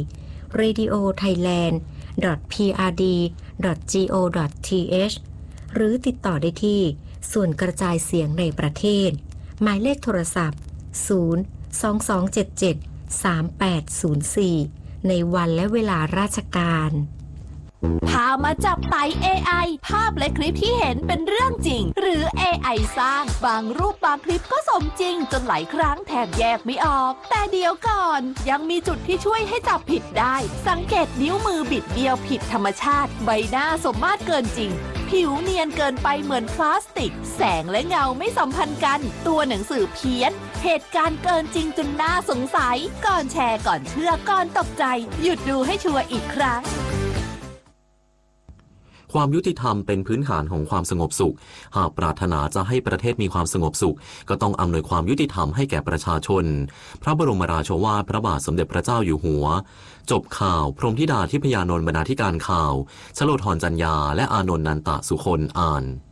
radiothailand.prd.go.th หรือติดต่อได้ที่ส่วนกระจายเสียงในประเทศหมายเลขโทรศัพท์022773804ในวันและเวลาราชการพามาจับไต่ AI ภาพและคลิปที่เห็นเป็นเรื่องจริงหรือ AI สร้างบางรูปบางคลิปก็สมจริงจนหลายครั้งแทบแยกไม่ออกแต่เดี๋ยวก่อนยังมีจุดที่ช่วยให้จับผิดได้สังเกตนิ้วมือบิดเบี้ยวผิดธรรมชาติใบหน้าสมมาตรเกินจริงผิวเนียนเกินไปเหมือนพลาสติกแสงและเงาไม่สัมพันธ์กันตัวหนังสือเพี้ยนเหตุการณ์เกินจริงจนน่าสงสัยก่อนแชร์ก่อนเชื่อก่อนตกใจหยุดดูให้ชัวร์อีกครั้งความยุติธรรมเป็นพื้นฐานของความสงบสุขหากปรารถนาจะให้ประเทศมีความสงบสุขก็ต้องอำนวยความยุติธรรมให้แก่ประชาชนพระบรมราโชวาทพระบาทสมเด็จพระเจ้าอยู่หัวจบข่าวพรหมธิดาทิพยานนท์บรรณาธิการข่าวชโลธรจันยาและอานนท์นันตะสุคนอ่าน